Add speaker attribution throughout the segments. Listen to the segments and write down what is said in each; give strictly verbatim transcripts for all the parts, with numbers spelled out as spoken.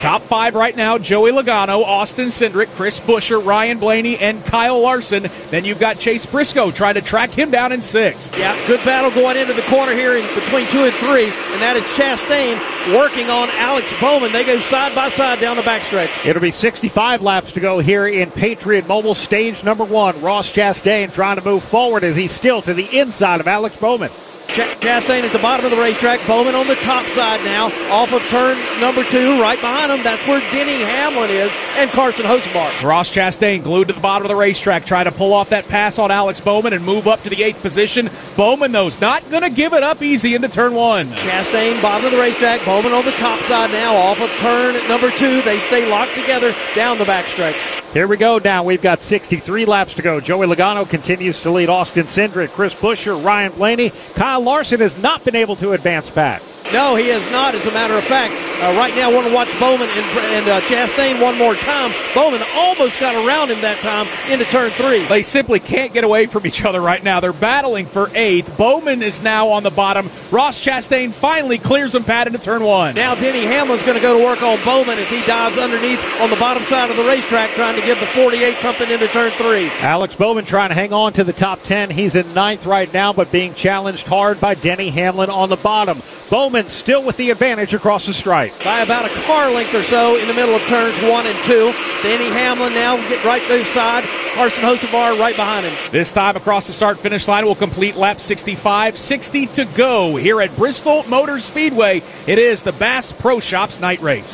Speaker 1: Top five right now, Joey Logano, Austin Cindric, Chris Buescher, Ryan Blaney, and Kyle Larson. Then you've got Chase Briscoe trying to track him down in sixth.
Speaker 2: Yeah, good battle going into the corner here in between two and three, and that is Chastain working on Alex Bowman. They go side by side down the backstretch.
Speaker 3: It'll be sixty-five laps to go here in Patriot Mobile stage number one. Ross Chastain trying to move forward as he's still to the inside of Alex Bowman.
Speaker 2: Ch- Chastain at the bottom of the racetrack. Bowman on the top side now, off of turn number two. Right behind him, that's where Denny Hamlin is, and Carson Hocevar.
Speaker 1: Ross Chastain glued to the bottom of the racetrack, trying to pull off that pass on Alex Bowman and move up to the eighth position. Bowman, though, is not going to give it up easy into turn one.
Speaker 2: Chastain, bottom of the racetrack. Bowman on the top side now, off of turn number two. They stay locked together down the backstretch.
Speaker 3: Here we go now. We've got sixty-three laps to go. Joey Logano continues to lead Austin Cindric, Chris Buescher, Ryan Blaney. Kyle Larson has not been able to advance back.
Speaker 2: No, he has not, as a matter of fact. Uh, right now, I want to watch Bowman and, and uh, Chastain one more time. Bowman almost got around him that time into turn three.
Speaker 1: They simply can't get away from each other right now. They're battling for eighth. Bowman is now on the bottom. Ross Chastain finally clears them pad into turn one.
Speaker 2: Now Denny Hamlin's going to go to work on Bowman as he dives underneath on the bottom side of the racetrack, trying to give the forty-eight something into turn three.
Speaker 3: Alex Bowman trying to hang on to the top ten. He's in ninth right now, but being challenged hard by Denny Hamlin on the bottom. Bowman still with the advantage across the stripe.
Speaker 2: By about a car length or so in the middle of turns one and two. Denny Hamlin now get right to his side. Carson Hocevar right behind him.
Speaker 1: This time across the start-finish line will complete lap sixty-five. sixty to go here at Bristol Motor Speedway. It is the Bass Pro Shops night race.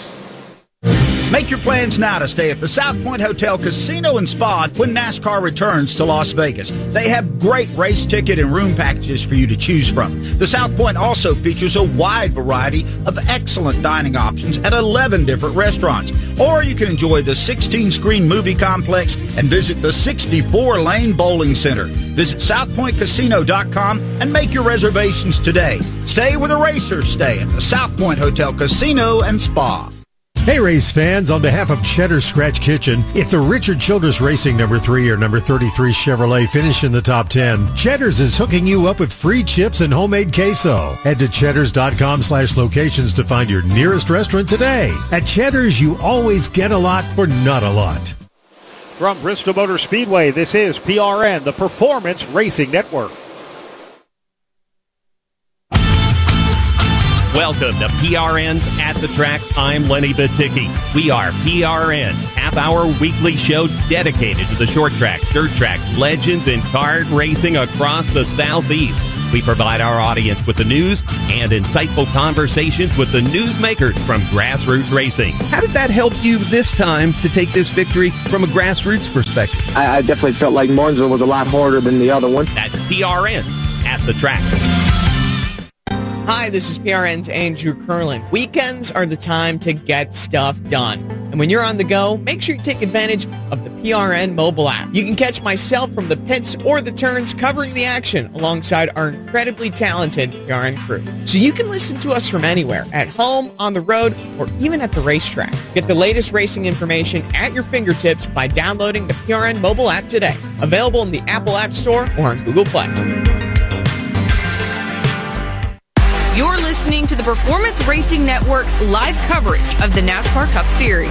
Speaker 4: Make your plans now to stay at the South Point Hotel Casino and Spa when NASCAR returns to Las Vegas. They have great race ticket and room packages for you to choose from. The South Point also features a wide variety of excellent dining options at eleven different restaurants. Or you can enjoy the sixteen-screen movie complex and visit the sixty-four lane bowling center. Visit south point casino dot com and make your reservations today. Stay where the racers stay at the South Point Hotel Casino and Spa.
Speaker 5: Hey, race fans, on behalf of Cheddar's Scratch Kitchen, if the Richard Childress Racing number three or number thirty-three Chevrolet finish in the top ten, Cheddar's is hooking you up with free chips and homemade queso. Head to cheddars dot com slash locations to find your nearest restaurant today. At Cheddar's, you always get a lot for not a lot.
Speaker 3: From Bristol Motor Speedway, this is P R N, the Performance Racing Network.
Speaker 6: Welcome to P R N's At the Track. I'm Lenny Baticki. We are P R N, half-hour weekly show dedicated to the short track, dirt track, legends, and kart racing across the Southeast. We provide our audience with the news and insightful conversations with the newsmakers from grassroots racing. How did that help you this time to take this victory from a grassroots perspective?
Speaker 7: I, I definitely felt like Martinsville was a lot harder than the other one.
Speaker 6: That's P R N's At the Track.
Speaker 8: Hi, this is P R N's Andrew Curlin. Weekends are the time to get stuff done. And when you're on the go, make sure you take advantage of the P R N mobile app. You can catch myself from the pits or the turns covering the action alongside our incredibly talented P R N crew. So you can listen to us from anywhere, at home, on the road, or even at the racetrack. Get the latest racing information at your fingertips by downloading the P R N mobile app today. Available in the Apple App Store or on Google Play.
Speaker 9: You're listening to the Performance Racing Network's live coverage of the NASCAR Cup Series.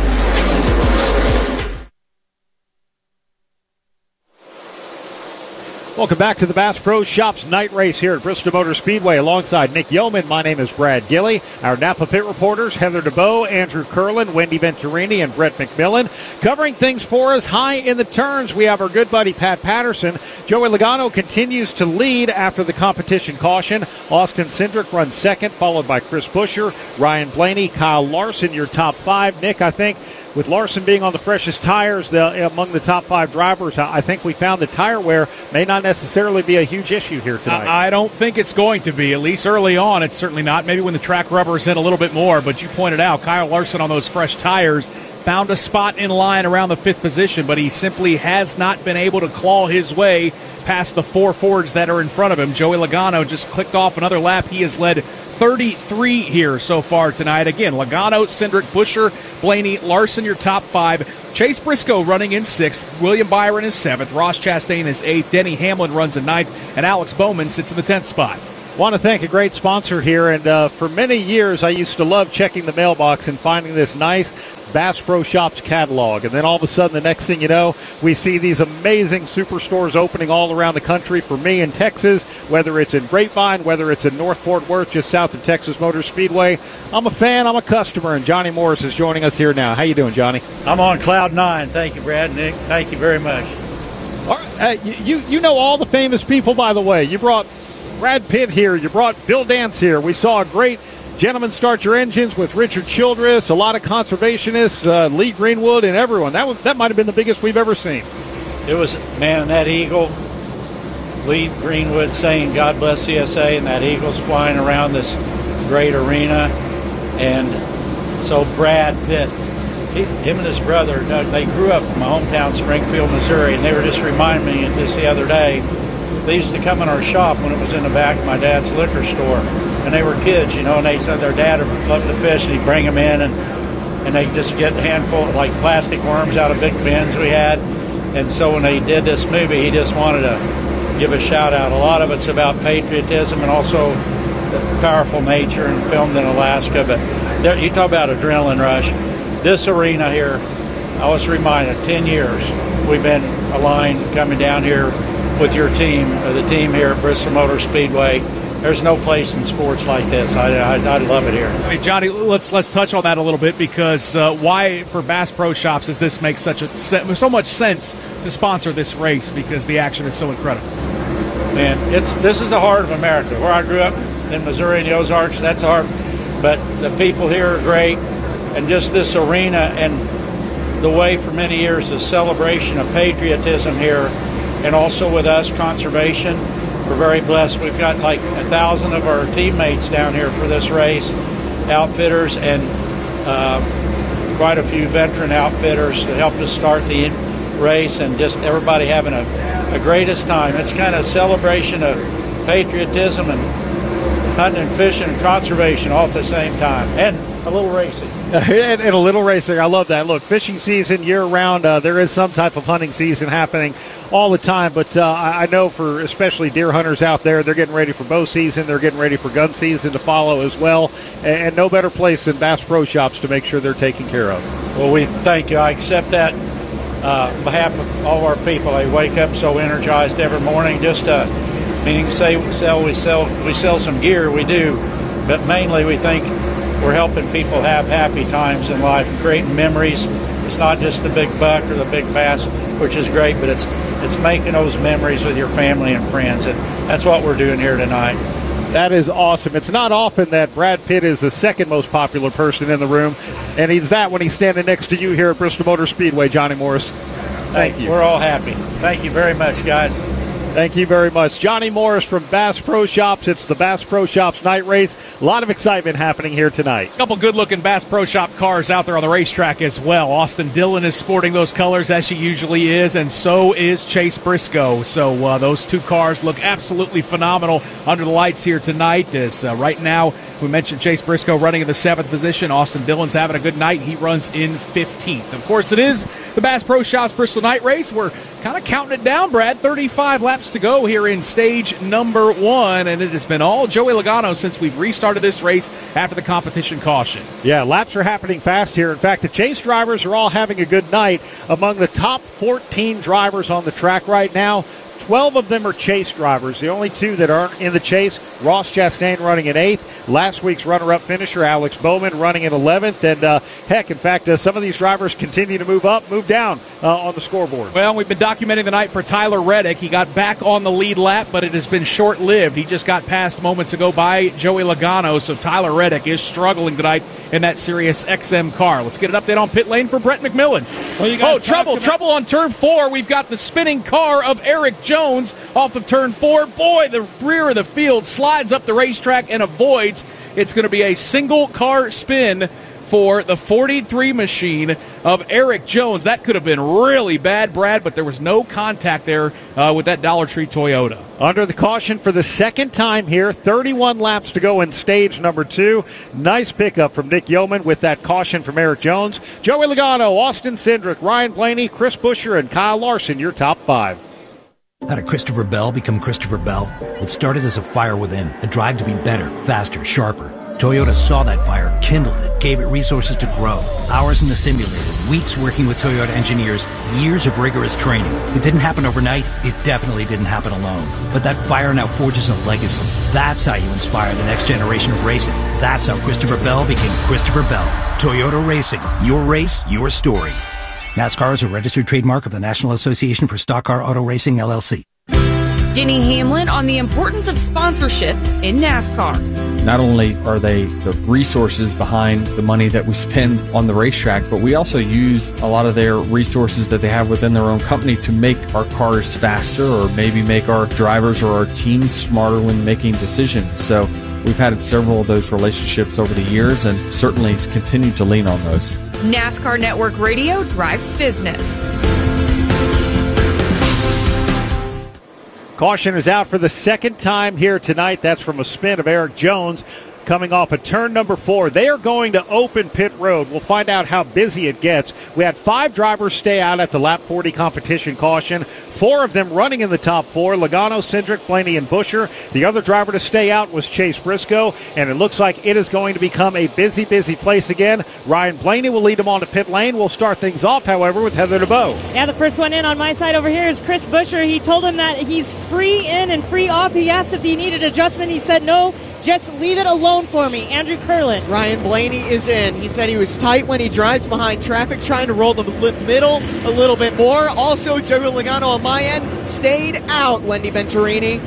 Speaker 3: Welcome back to the Bass Pro Shops night race here at Bristol Motor Speedway. Alongside Nick Yeoman, my name is Brad Gilley. Our Napa Pit reporters, Heather DeBoe, Andrew Curlin, Wendy Venturini, and Brett McMillan. Covering things for us high in the turns, we have our good buddy Pat Patterson. Joey Logano continues to lead after the competition caution. Austin Cindric runs second, followed by Chris Buescher, Ryan Blaney, Kyle Larson, your top five. Nick, I think with Larson being on the freshest tires the, among the top five drivers, I think we found that tire wear may not necessarily be a huge issue here tonight.
Speaker 1: I don't think it's going to be, at least early on. It's certainly not. Maybe when the track rubber is in a little bit more, but you pointed out Kyle Larson on those fresh tires found a spot in line around the fifth position, but he simply has not been able to claw his way past the four Fords that are in front of him. Joey Logano just clicked off another lap. He has led thirty-three here so far tonight. Again, Logano, Cindric, Buescher, Blaney, Larson, your top five. Chase Briscoe running in sixth. William Byron is seventh. Ross Chastain is eighth. Denny Hamlin runs in ninth. And Alex Bowman sits in the tenth spot.
Speaker 3: Want to thank a great sponsor here, and uh, for many years I used to love checking the mailbox and finding this nice Bass Pro Shops catalog, and then all of a sudden the next thing you know, we see these amazing superstores opening all around the country. For me in Texas, whether it's in Grapevine, whether it's in North Fort Worth, just south of Texas Motor Speedway, I'm a fan, I'm a customer, and Johnny Morris is joining us here now. How you doing, Johnny?
Speaker 10: I'm on cloud nine. Thank you, Brad. Nick, thank you very much.
Speaker 3: All right, uh, you, you know all the famous people, by the way. You brought Brad Pitt here. You brought Bill Dance here. We saw a great Gentlemen Start Your Engines with Richard Childress, a lot of conservationists, uh, Lee Greenwood, and everyone. That was that might have been the biggest we've ever seen.
Speaker 10: It was, man, that eagle, Lee Greenwood saying, God bless C S A, and that eagle's flying around this great arena. And so Brad Pitt, he, him and his brother, they grew up in my hometown, Springfield, Missouri, and they were just reminding me just the other day, they used to come in our shop when it was in the back of my dad's liquor store. And they were kids, you know, and they said their dad loved to fish, and he'd bring them in, and and they just get a handful of, like, plastic worms out of big bins we had. And so when they did this movie, he just wanted to give a shout-out. A lot of it's about patriotism and also the powerful nature, and filmed in Alaska. But there, you talk about adrenaline rush. This arena here, I was reminded, ten years we've been aligned coming down here with your team, or the team here at Bristol Motor Speedway. There's no place in sports like this. I, I, I love it here.
Speaker 1: Hey, Johnny, let's let's touch on that a little bit, because uh, why for Bass Pro Shops does this make such a so much sense to sponsor this race? Because the action is so incredible.
Speaker 10: Man, it's this is the heart of America. Where I grew up in Missouri and the Ozarks, that's hard. But the people here are great, and just this arena and the way for many years the celebration of patriotism here, and also with us conservation. We're very blessed. We've got like a thousand of our teammates down here for this race, outfitters, and uh, quite a few veteran outfitters that helped us start the race, and just everybody having a, a greatest time. It's kind of a celebration of patriotism and hunting and fishing and conservation all at the same time, and a little racing.
Speaker 3: and, and a little racing. I love that. Look, fishing season year-round, uh, there is some type of hunting season happening all the time, but uh, I know for especially deer hunters out there, they're getting ready for bow season, they're getting ready for gun season to follow as well, and, and no better place than Bass Pro Shops to make sure they're taken care of.
Speaker 10: Well, we thank you. I accept that uh, on behalf of all of our people. They wake up so energized every morning, just uh, meaning say we sell, we sell, we sell some gear, we do, but mainly we think we're helping people have happy times in life, creating memories. It's not just the big buck or the big bass, which is great, but it's it's making those memories with your family and friends, and that's what we're doing here tonight.
Speaker 3: That is awesome. It's not often that Brad Pitt is the second most popular person in the room, and he's that when he's standing next to you here at Bristol Motor Speedway, Johnny Morris. Thank you.
Speaker 10: We're all happy. Thank you very much, guys.
Speaker 3: Thank you very much. Johnny Morris from Bass Pro Shops. It's the Bass Pro Shops night race. A lot of excitement happening here tonight.
Speaker 1: A couple good-looking Bass Pro Shop cars out there on the racetrack as well. Austin Dillon is sporting those colors as she usually is, and so is Chase Briscoe. So uh, those two cars look absolutely phenomenal under the lights here tonight. As uh, right now, we mentioned Chase Briscoe running in the seventh position. Austin Dillon's having a good night. He runs in fifteenth. Of course, it is the Bass Pro Shops Bristol Night Race. We're kind of counting it down, Brad. thirty-five laps to go here in stage number one, and it has been all Joey Logano since we've restarted this race after the competition caution.
Speaker 3: Yeah, laps are happening fast here. In fact, the chase drivers are all having a good night. Among the top fourteen drivers on the track right now, twelve of them are chase drivers. The only two that aren't in the chase, Ross Chastain running in eighth. Last week's runner-up finisher, Alex Bowman, running in eleventh. And, uh, heck, in fact, uh, some of these drivers continue to move up, move down uh, on the scoreboard.
Speaker 1: Well, we've been documenting the night for Tyler Reddick. He got back on the lead lap, but it has been short-lived. He just got passed moments ago by Joey Logano, so Tyler Reddick is struggling tonight in that Sirius X M car. Let's get an update on pit lane for Brett McMillan. Well, you oh, trouble, trouble on turn four. We've got the spinning car of Eric Jones off of turn four. Boy, the rear of the field slides up the racetrack and avoids. It's going to be a single car spin for the forty-three machine of Eric Jones. That could have been really bad, Brad, but there was no contact there uh, with that Dollar Tree Toyota.
Speaker 3: Under the caution for the second time here, thirty-one laps to go in stage number two. Nice pickup from Nick Yeoman with that caution from Eric Jones. Joey Logano, Austin Cindric, Ryan Blaney, Chris Buescher, and Kyle Larson, your top five.
Speaker 11: How did Christopher Bell become Christopher Bell? It started as a fire within, a drive to be better, faster, sharper. Toyota saw that fire, kindled it, gave it resources to grow. Hours in the simulator, weeks working with Toyota engineers, years of rigorous training. It didn't happen overnight. It definitely didn't happen alone. But that fire now forges a legacy. That's how you inspire the next generation of racing. That's how Christopher Bell became Christopher Bell. Toyota Racing. Your race, your story. NASCAR is a registered trademark of the National Association for Stock Car Auto Racing, L L C.
Speaker 9: Denny Hamlin on the importance of sponsorship in NASCAR.
Speaker 12: Not only are they the resources behind the money that we spend on the racetrack, but we also use a lot of their resources that they have within their own company to make our cars faster, or maybe make our drivers or our teams smarter when making decisions. So we've had several of those relationships over the years, and certainly continue to lean on those.
Speaker 9: NASCAR Network Radio drives business.
Speaker 3: Caution is out for the second time here tonight. That's from a spin of Eric Jones coming off of turn number four. They are going to open pit road. We'll find out how busy it gets. We had five drivers stay out at the lap forty competition caution. Four of them running in the top four, Logano, Cindric, Blaney, and Buscher. The other driver to stay out was Chase Briscoe, and it looks like it is going to become a busy, busy place again. Ryan Blaney will lead them on to pit lane. We'll start things off, however, with Heather DeBow.
Speaker 13: Yeah, the first one in on my side over here is Chris Buscher. He told him that he's free in and free off. He asked if he needed adjustment. He said, no, just leave it alone for me. Andrew Curlin.
Speaker 8: Ryan Blaney is in. He said he was tight when he drives behind traffic, trying to roll the middle a little bit more. Also, Joey Logano on my end stayed out, Wendy Venturini.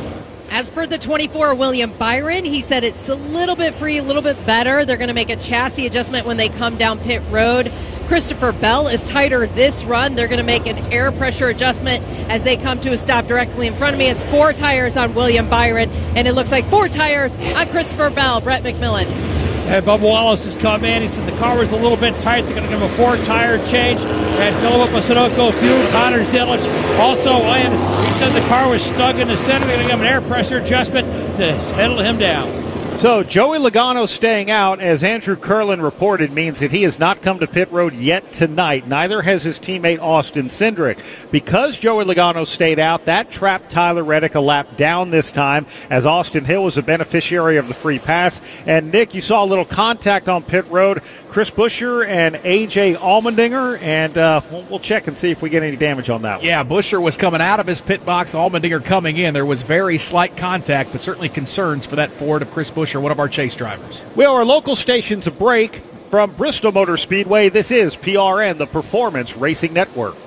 Speaker 13: As per the twenty-four, William Byron, he said it's a little bit free, a little bit better. They're going to make a chassis adjustment when they come down pit road. Christopher Bell is tighter this run. They're going to make an air pressure adjustment as they come to a stop directly in front of me. It's four tires on William Byron, and it looks like four tires on Christopher Bell. Brett McMillan.
Speaker 2: And Bubba Wallace has come in. He said the car was a little bit tight. They're going to give him a four-tire change. And Philip Sunoco, Fuel, Connor Zilic also in. He said the car was snug in the center. They're going to give him an air pressure adjustment to settle him down.
Speaker 3: So Joey Logano staying out, as Andrew Curlin reported, means that he has not come to pit road yet tonight. Neither has his teammate Austin Cindric. Because Joey Logano stayed out, that trapped Tyler Reddick a lap down this time, as Austin Hill was a beneficiary of the free pass. And Nick, you saw a little contact on pit road. Chris Buscher and A J Allmendinger, and uh, we'll, we'll check and see if we get any damage on that one.
Speaker 1: Yeah, Buscher was coming out of his pit box, Allmendinger coming in. There was very slight contact, but certainly concerns for that Ford of Chris Buscher, one of our chase drivers.
Speaker 3: Well, our local station's a break. From Bristol Motor Speedway, this is P R N, the Performance Racing Network.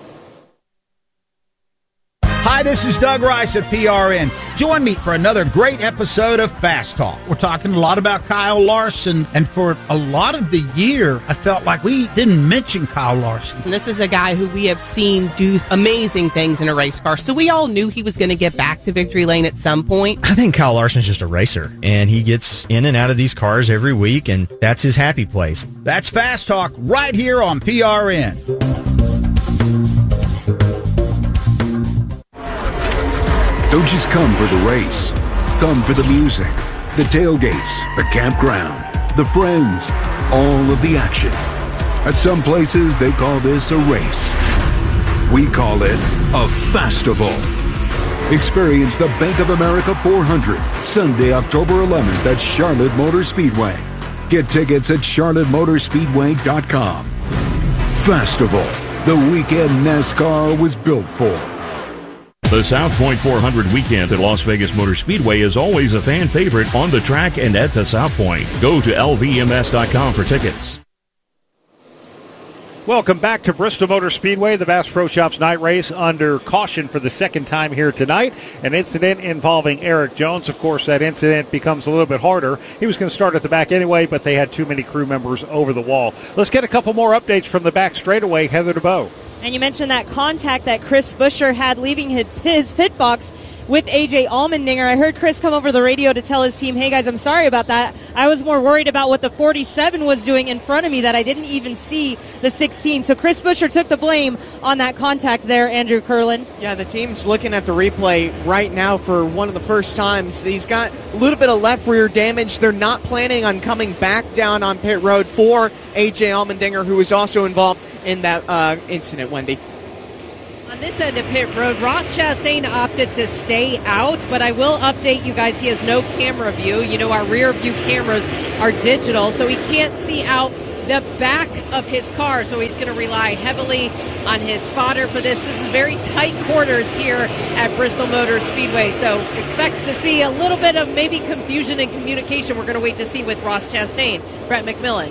Speaker 4: Hi, this is Doug Rice at P R N. Join me for another great episode of Fast Talk. We're talking a lot about Kyle Larson, and for a lot of the year, I felt like we didn't mention Kyle Larson.
Speaker 14: And this is a guy who we have seen do amazing things in a race car, so we all knew he was going to get back to victory lane at some point.
Speaker 15: I think Kyle Larson's just a racer, and he gets in and out of these cars every week, and that's his happy place.
Speaker 4: That's Fast Talk right here on P R N.
Speaker 16: Don't just come for the race. Come for the music, the tailgates, the campground, the friends, all of the action. At some places, they call this a race. We call it a Fastival. Experience the Bank of America four hundred, Sunday, October eleventh at Charlotte Motor Speedway. Get tickets at charlotte motor speedway dot com. Fastival, the weekend NASCAR was built for.
Speaker 17: The South Point four hundred weekend at Las Vegas Motor Speedway is always a fan favorite on the track and at the South Point. Go to L V M S dot com for tickets.
Speaker 3: Welcome back to Bristol Motor Speedway, the Bass Pro Shops night race under caution for the second time here tonight. An incident involving Eric Jones. Of course, that incident becomes a little bit harder. He was going to start at the back anyway, but they had too many crew members over the wall. Let's get a couple more updates from the back straightaway. Heather DeBow.
Speaker 13: And you mentioned that contact that Chris Buscher had leaving his, his pit box with A J Allmendinger. I heard Chris come over the radio to tell his team, hey guys, I'm sorry about that. I was more worried about what the forty-seven was doing in front of me that I didn't even see the sixteen. So Chris Buscher took the blame on that contact there, Andrew Curlin.
Speaker 8: Yeah, the team's looking at the replay right now for one of the first times. He's got a little bit of left rear damage. They're not planning on coming back down on pit road for A J Allmendinger, who was also involved in that uh, incident, Wendy.
Speaker 13: On this end of pit road, Ross Chastain opted to stay out, but I will update you guys, he has no camera view. You know, our rear view cameras are digital, so he can't see out the back of his car, so he's going to rely heavily on his spotter for this. This is very tight quarters here at Bristol Motor Speedway, so expect to see a little bit of maybe confusion and communication. We're going to wait to see with Ross Chastain. Brett McMillan.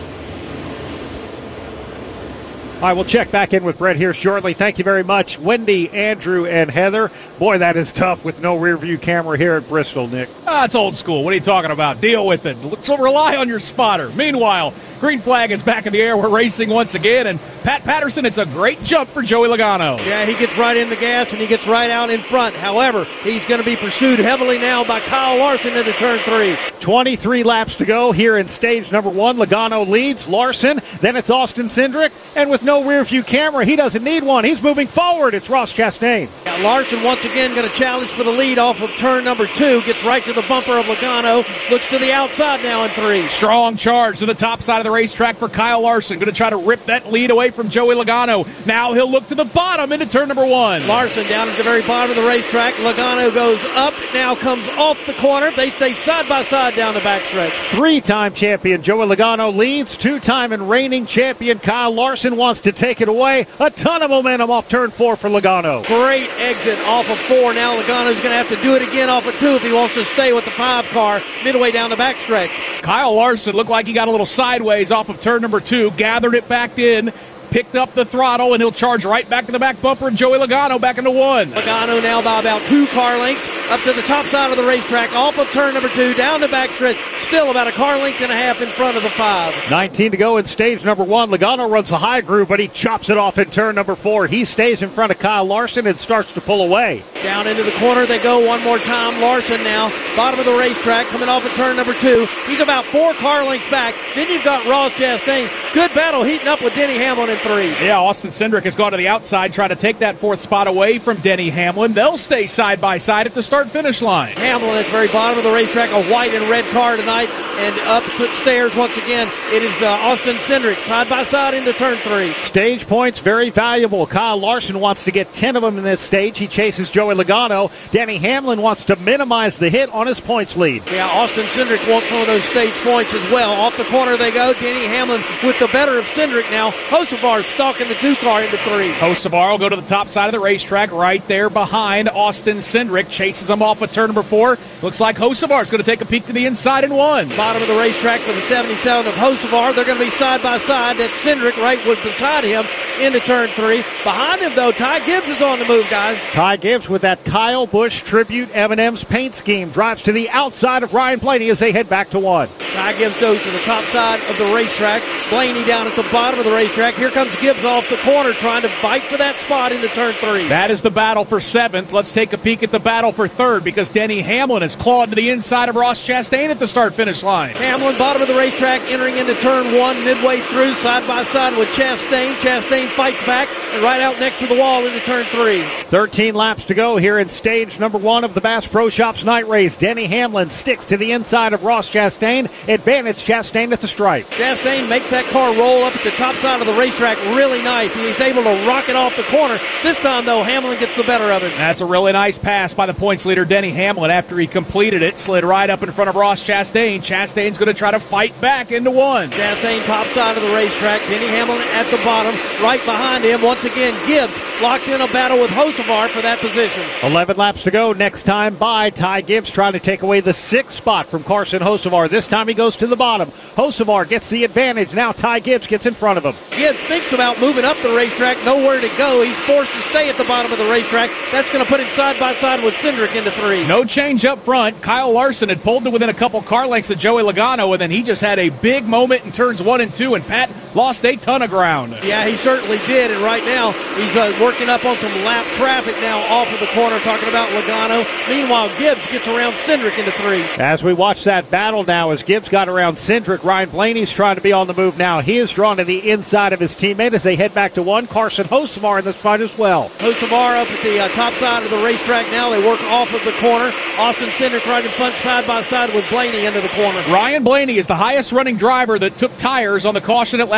Speaker 3: All right, we'll check back in with Brett here shortly. Thank you very much, Wendy, Andrew, and Heather. Boy, that is tough with no rear view camera here at Bristol, Nick.
Speaker 1: Ah, it's old school. What are you talking about? Deal with it. So rely on your spotter. Meanwhile, green flag is back in the air. We're racing once again, and Pat Patterson, it's a great jump for Joey Logano.
Speaker 18: Yeah, he gets right in the gas, and he gets right out in front. However, he's going to be pursued heavily now by Kyle Larson into turn three.
Speaker 3: twenty-three laps to go here in stage number one. Logano leads. Larson, then it's Austin Cindric, and with no rear view camera, he doesn't need one. He's moving forward. It's Ross Chastain.
Speaker 18: Yeah, Larson once again going to challenge for the lead off of turn number two. Gets right to the bumper of Logano. Looks to the outside now in three.
Speaker 1: Strong charge to the top side of the racetrack for Kyle Larson. Going to try to rip that lead away from Joey Logano. Now he'll look to the bottom into turn number one.
Speaker 18: Larson down at the very bottom of the racetrack. Logano goes up, now comes off the corner. They stay side by side down the backstretch.
Speaker 3: Three-time champion Joey Logano leads. Two-time and reigning champion Kyle Larson wants to take it away. A ton of momentum off turn four for Logano.
Speaker 18: Great exit off of four. Now Logano's going to have to do it again off of two if he wants to stay with the five car midway down the backstretch.
Speaker 1: Kyle Larson looked like he got a little sideways off of turn number two, gathered it back in, picked up the throttle, and he'll charge right back to the back bumper, and Joey Logano back into one.
Speaker 18: Logano now by about two car lengths up to the top side of the racetrack, off of turn number two, down the backstretch, still about a car length and a half in front of the five.
Speaker 3: nineteen to go in stage number one. Logano runs the high groove, but he chops it off in turn number four. He stays in front of Kyle Larson and starts to pull away.
Speaker 18: Down into the corner they go one more time. Larson now, bottom of the racetrack, coming off of turn number two. He's about four car lengths back. Then you've got Ross Chastain. Good battle heating up with Denny Hamlin in three.
Speaker 1: Yeah, Austin Cindric has gone to the outside, trying to take that fourth spot away from Denny Hamlin. They'll stay side by side at the start-finish line.
Speaker 18: Hamlin at the very bottom of the racetrack, a white and red car tonight, and up the stairs once again. It is uh, Austin Cindric side by side into turn three.
Speaker 3: Stage points very valuable. Kyle Larson wants to get ten of them in this stage. He chases Joey Logano. Denny Hamlin wants to minimize the hit on his points lead.
Speaker 18: Yeah, Austin Cindric wants some of those stage points as well. Off the corner they go. Denny Hamlin with the better of Cindric now. Hocevar stalking the two car into three.
Speaker 1: Hocevar will go to the top side of the racetrack right there behind Austin Cindric. Chases him off at turn number four. Looks like Hocevar is going to take a peek to the inside and one.
Speaker 18: Bottom of the racetrack for the seventy-seven of Hocevar. They're going to be side by side. That Cindric right was beside him into turn three. Behind him though, Ty Gibbs is on the move, guys.
Speaker 3: Ty Gibbs with that Kyle Busch tribute M and M's paint scheme drives to the outside of Ryan Blaney as they head back to one.
Speaker 18: Ty Gibbs goes to the top side of the racetrack. Blaney down at the bottom of the racetrack. Here comes Gibbs off the corner trying to fight for that spot into turn three.
Speaker 1: That is the battle for seventh. Let's take a peek at the battle for third, because Denny Hamlin has clawed to the inside of Ross Chastain at the start-finish line.
Speaker 18: Hamlin, bottom of the racetrack, entering into turn one, midway through, side by side with Chastain. Chastain fights back and right out next to the wall into turn three.
Speaker 3: thirteen laps to go here in stage number one of the Bass Pro Shops night race. Denny Hamlin sticks to the inside of Ross Chastain. Advantage Chastain at the stripe.
Speaker 18: Chastain makes that car roll up at the top side of the racetrack really nice, and he's able to rock it off the corner. This time, though, Hamlin gets the better of it.
Speaker 1: That's a really nice pass by the points leader, Denny Hamlin. After he completed it, slid right up in front of Ross Chastain. Chastain's going to try to fight back into one.
Speaker 18: Chastain top side of the racetrack. Denny Hamlin at the bottom. Right behind him, once again, Gibbs locked in a battle with Hocevar for that position.
Speaker 3: eleven laps to go. Next time by, Ty Gibbs trying to take away the sixth spot from Carson Hocevar. This time he goes to the bottom. Hocevar gets the advantage. Now Ty Gibbs gets in front of him.
Speaker 18: Gibbs thinks about moving up the racetrack. Nowhere to go. He's forced to stay at the bottom of the racetrack. That's going to put him side by side with Cindric into three.
Speaker 1: No change up front. Kyle Larson had pulled to within a couple car lengths of Joey Logano, and then he just had a big moment in turns one and two, and Pat lost a ton of ground.
Speaker 18: Yeah, he certainly did, and right now he's uh, working up on some lap traffic now off of the corner, talking about Logano. Meanwhile, Gibbs gets around Cindric into three.
Speaker 3: As we watch that battle now, as Gibbs got around Cindric, Ryan Blaney's trying to be on the move now. He is drawn to the inside of his teammate as they head back to one. Carson Hocevar in this fight as well.
Speaker 18: Hocevar up at the uh, top side of the racetrack now. They work off of the corner. Austin Cindric right in front, side by side with Blaney into the corner.
Speaker 1: Ryan Blaney is the highest running driver that took tires on the caution at lap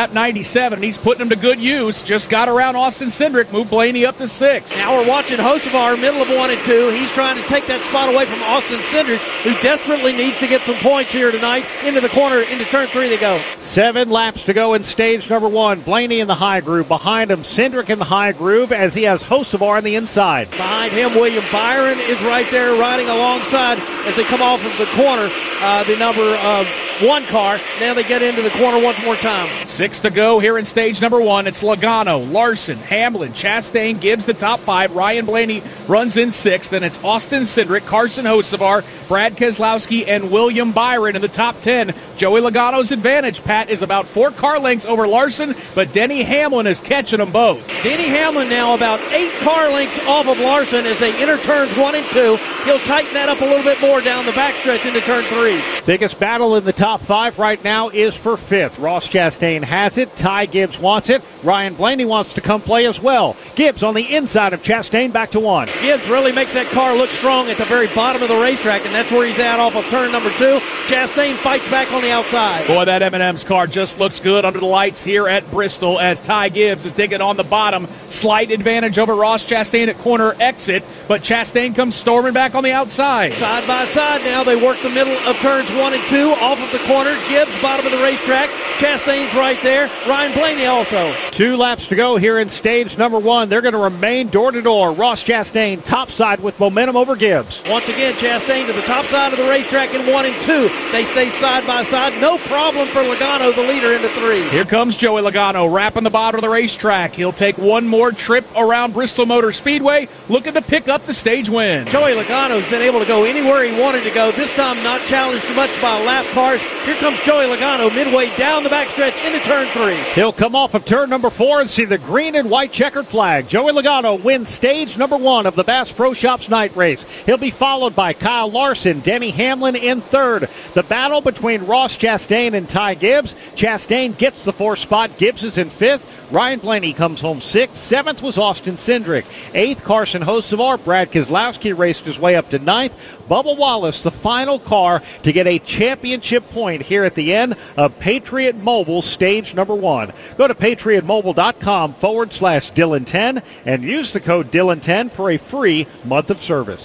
Speaker 1: got ninety-seven, and he's putting them to good use. Just got around Austin Cindric, moved Blaney up to six.
Speaker 18: Now we're watching Hocevar, middle of one and two. He's trying to take that spot away from Austin Cindric, who desperately needs to get some points here tonight. Into the corner, into turn three they go.
Speaker 3: Seven laps to go in stage number one. Blaney in the high groove. Behind him, Cindric in the high groove as he has Hocevar on the inside.
Speaker 18: Behind him, William Byron is right there riding alongside as they come off of the corner. Uh, the number of one car. Now they get into the corner once more time.
Speaker 1: Six to go here in stage number one. It's Logano, Larson, Hamlin, Chastain, Gibbs the top five. Ryan Blaney runs in sixth. Then it's Austin Cindric, Carson Hocevar, Brad Keselowski, and William Byron in the top ten. Joey Logano's advantage, Pat, is about four car lengths over Larson, but Denny Hamlin is catching them both.
Speaker 18: Denny Hamlin now about eight car lengths off of Larson as they enter turns one and two. He'll tighten that up a little bit more down the backstretch into turn three.
Speaker 3: Biggest battle in the top five right now is for fifth. Ross Chastain has it. Ty Gibbs wants it. Ryan Blaney wants to come play as well. Gibbs on the inside of Chastain, back to one.
Speaker 18: Gibbs really makes that car look strong at the very bottom of the racetrack, and that's where he's at off of turn number two. Chastain fights back on the outside.
Speaker 1: Boy, that M and M's car just looks good under the lights here at Bristol as Ty Gibbs is digging on the bottom. Slight advantage over Ross Chastain at corner exit, but Chastain comes storming back on the outside.
Speaker 18: Side by side now, they work the middle of turns one and two off of the corner. Gibbs, bottom of the racetrack. Chastain's right there. Ryan Blaney also.
Speaker 3: Two laps to go here in stage number one. They're going to remain door to door. Ross Chastain top side with momentum over Gibbs.
Speaker 18: Once again, Chastain to the top side of the racetrack in one and two. They stay side by side. No problem for Logano, the leader, into three.
Speaker 1: Here comes Joey Logano wrapping the bottom of the racetrack. He'll take one more trip around Bristol Motor Speedway, looking to pick up the stage win.
Speaker 18: Joey Logano's been able to go anywhere he wanted to go. This time not challenged too much by lap cars. Here comes Joey Logano midway down the backstretch into turn three.
Speaker 3: He'll come off of turn number four and see the green and white checkered flag. Joey Logano wins stage number one of the Bass Pro Shops night race. He'll be followed by Kyle Larson, Denny Hamlin in third. The battle between Ross Chastain and Ty Gibbs. Chastain gets the fourth spot. Gibbs is in fifth. Ryan Blaney comes home sixth. Seventh was Austin Cindric. Eighth, Carson Hocevar. Brad Keselowski raced his way up to ninth. Bubba Wallace, the final car to get a championship point here at the end of Patriot Mobile stage number one. Go to patriotmobile.com forward slash Dylan 10 and use the code Dylan ten for a free month of service.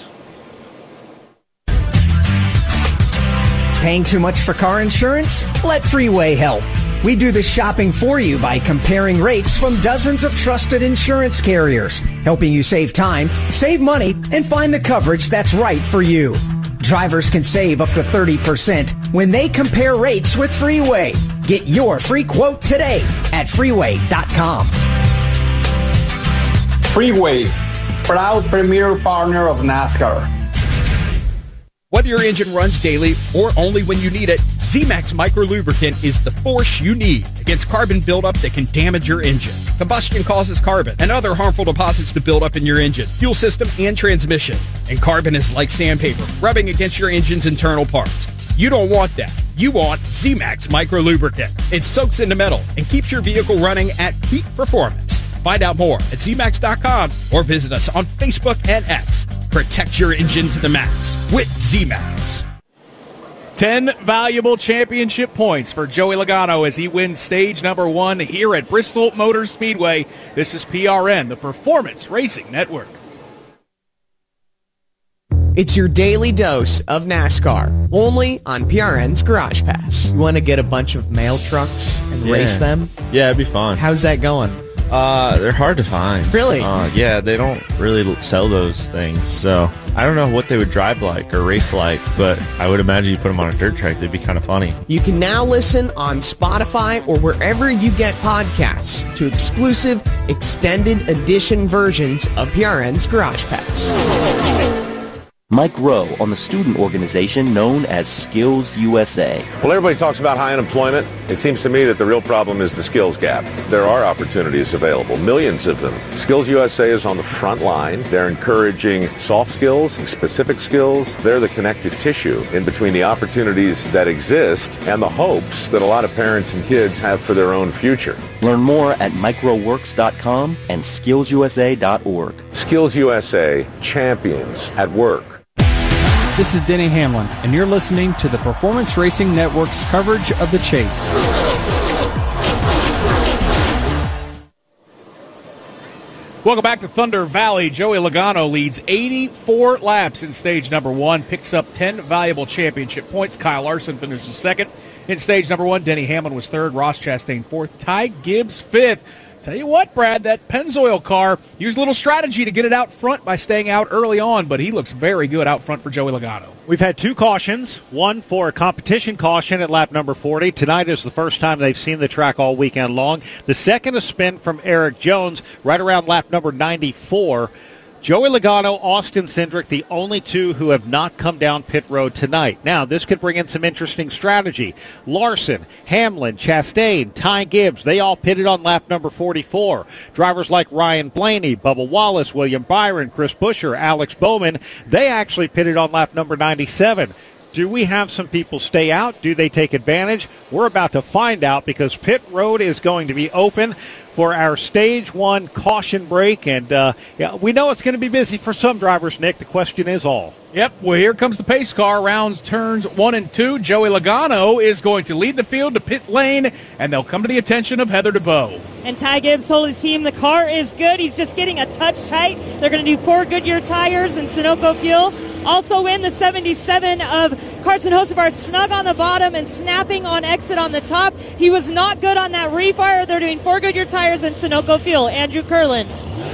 Speaker 19: Paying too much for car insurance? Let Freeway help. We do the shopping for you by comparing rates from dozens of trusted insurance carriers, helping you save time, save money, and find the coverage that's right for you. Drivers can save up to thirty percent when they compare rates with Freeway. Get your free quote today at freeway dot com.
Speaker 20: Freeway, proud premier partner of NASCAR.
Speaker 21: Whether your engine runs daily or only when you need it, Z-Max Micro Lubricant is the force you need against carbon buildup that can damage your engine. Combustion causes carbon and other harmful deposits to build up in your engine, fuel system, and transmission. And carbon is like sandpaper, rubbing against your engine's internal parts. You don't want that. You want Z-Max Micro Lubricant. It soaks into metal and keeps your vehicle running at peak performance. Find out more at Z max dot com or visit us on Facebook and X. Protect your engine to the max with Z-Max.
Speaker 1: Ten valuable championship points for Joey Logano as he wins stage number one here at Bristol Motor Speedway. This is P R N, the Performance Racing Network.
Speaker 8: It's your daily dose of NASCAR, only on P R N's Garage Pass. You want to get a bunch of mail trucks and
Speaker 22: Yeah.
Speaker 8: race them?
Speaker 22: Yeah, it'd be fun.
Speaker 8: How's that going?
Speaker 22: Uh, they're hard to find.
Speaker 8: Really?
Speaker 22: Uh, yeah, they don't really l- sell those things, so I don't know what they would drive like or race like, but I would imagine you put them on a dirt track, they'd be kind of funny.
Speaker 8: You can now listen on Spotify or wherever you get podcasts to exclusive, extended edition versions of P R N's Garage Pass.
Speaker 23: Mike Rowe on the student organization known as Skills U S A.
Speaker 24: Well, everybody talks about high unemployment. It seems to me that the real problem is the skills gap. There are opportunities available, millions of them. Skills U S A is on the front line. They're encouraging soft skills and specific skills. They're the connective tissue in between the opportunities that exist and the hopes that a lot of parents and kids have for their own future.
Speaker 23: Learn more at microworks dot com and skills u s a dot org.
Speaker 24: Skills U S A, champions at work.
Speaker 12: This is Denny Hamlin, and you're listening to the Performance Racing Network's coverage of the chase.
Speaker 1: Welcome back to Thunder Valley. Joey Logano leads eighty-four laps in stage number one, picks up ten valuable championship points. Kyle Larson finishes second in stage number one. Denny Hamlin was third. Ross Chastain fourth. Ty Gibbs fifth. Tell you what, Brad, that Pennzoil car used a little strategy to get it out front by staying out early on, but he looks very good out front for Joey Logano.
Speaker 3: We've had two cautions, one for a competition caution at lap number forty. Tonight is the first time they've seen the track all weekend long. The second, a spin from Eric Jones right around lap number ninety-four. Joey Logano, Austin Cindric, the only two who have not come down pit road tonight. Now, this could bring in some interesting strategy. Larson, Hamlin, Chastain, Ty Gibbs, they all pitted on lap number forty-four. Drivers like Ryan Blaney, Bubba Wallace, William Byron, Chris Buescher, Alex Bowman, they actually pitted on lap number ninety-seven. Do we have some people stay out? Do they take advantage? We're about to find out because pit road is going to be open for our stage one caution break, and uh, yeah, we know it's going to be busy for some drivers, Nick. The question is all.
Speaker 1: Yep, well, here comes the pace car. Rounds turns one and two. Joey Logano is going to lead the field to pit lane, and they'll come to the attention of Heather DeBow.
Speaker 5: And Ty Gibbs told his team the car is good. He's just getting a touch tight. They're going to do four Goodyear tires and Sunoco fuel. Also in the seventy-seven of Carson Hocevar, snug on the bottom and snapping on exit on the top. He was not good on that refire. They're doing four Goodyear tires and Sunoco fuel. Andrew Curlin.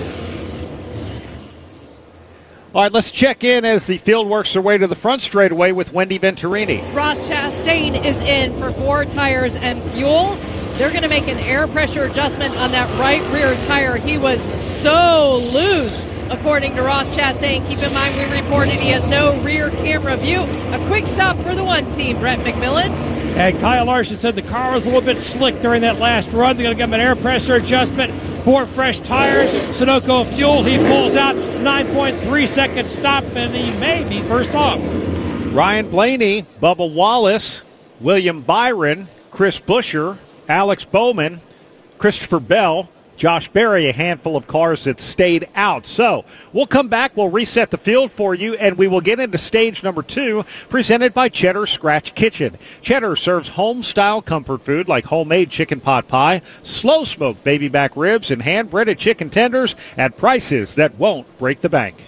Speaker 3: All right, let's check in as the field works their way to the front straightaway with Wendy Venturini.
Speaker 13: Ross Chastain is in for four tires and fuel. They're going to make an air pressure adjustment on that right rear tire. He was so loose, according to Ross Chastain. Keep in mind, we reported he has no rear camera view. A quick stop for the one team, Brett McMillan.
Speaker 2: And Kyle Larson said the car was a little bit slick during that last run. They're going to give him an air pressure adjustment, four fresh tires, Sunoco fuel. He pulls out nine point three second stop, and he may be first off.
Speaker 3: Ryan Blaney, Bubba Wallace, William Byron, Chris Buescher, Alex Bowman, Christopher Bell, Josh Berry, a handful of cars that stayed out. So we'll come back, we'll reset the field for you, and we will get into stage number two, presented by Cheddar Scratch Kitchen. Cheddar serves home-style comfort food like homemade chicken pot pie, slow-smoked baby back ribs, and hand-breaded chicken tenders at prices that won't break the bank.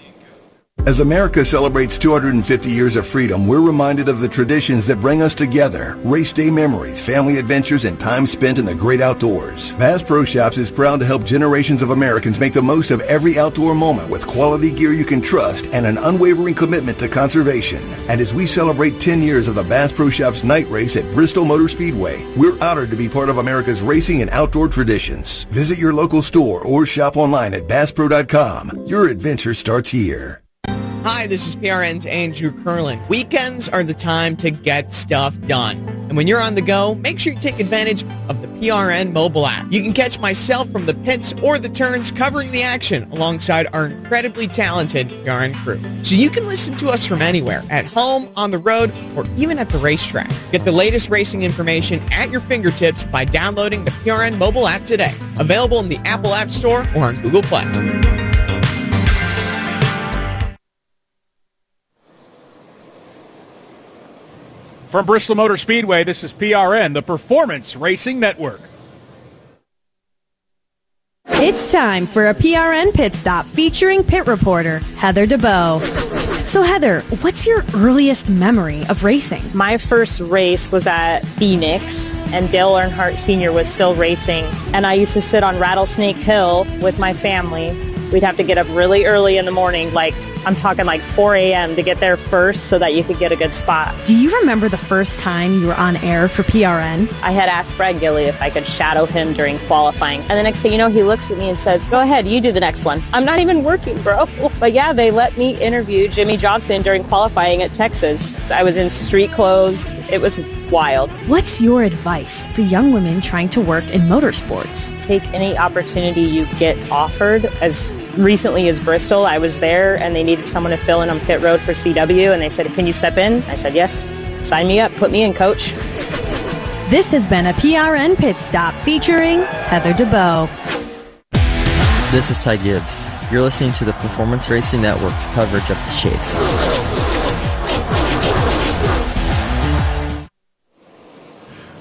Speaker 6: As America celebrates two hundred fifty years of freedom, we're reminded of the traditions that bring us together. Race day memories, family adventures, and time spent in the great outdoors. Bass Pro Shops is proud to help generations of Americans make the most of every outdoor moment with quality gear you can trust and an unwavering commitment to conservation. And as we celebrate ten years of the Bass Pro Shops night race at Bristol Motor Speedway, we're honored to be part of America's racing and outdoor traditions. Visit your local store or shop online at bass pro dot com. Your adventure starts here.
Speaker 8: Hi, this is P R N's Andrew Curlin. Weekends are the time to get stuff done. And when you're on the go, make sure you take advantage of the P R N mobile app. You can catch myself from the pits or the turns covering the action alongside our incredibly talented P R N crew. So you can listen to us from anywhere, at home, on the road, or even at the racetrack. Get the latest racing information at your fingertips by downloading the P R N mobile app today. Available in the Apple App Store or on Google Play.
Speaker 1: From Bristol Motor Speedway, this is P R N, the Performance Racing Network.
Speaker 7: It's time for a P R N pit stop featuring pit reporter Heather DeBow. So Heather, what's your earliest memory of racing?
Speaker 10: My first race was at Phoenix, and Dale Earnhardt Senior was still racing. And I used to sit on Rattlesnake Hill with my family. We'd have to get up really early in the morning, like I'm talking like four a.m. to get there first so that you could get a good spot.
Speaker 7: Do you remember the first time you were on air for P R N?
Speaker 10: I had asked Brad Gilly if I could shadow him during qualifying. And the next thing you know, he looks at me and says, go ahead, you do the next one. I'm not even working, bro. But yeah, they let me interview Jimmy Johnson during qualifying at Texas. I was in street clothes. It was wild.
Speaker 7: What's your advice for young women trying to work in motorsports?
Speaker 10: Take any opportunity you get offered. As recently as Bristol, I was there and they needed someone to fill in on pit road for C W, and they said, can you step in? I said, yes. Sign me up. Put me in, coach.
Speaker 7: This has been a P R N pit stop featuring Heather DeBow.
Speaker 25: This is Ty Gibbs. You're listening to the Performance Racing Network's coverage of the chase.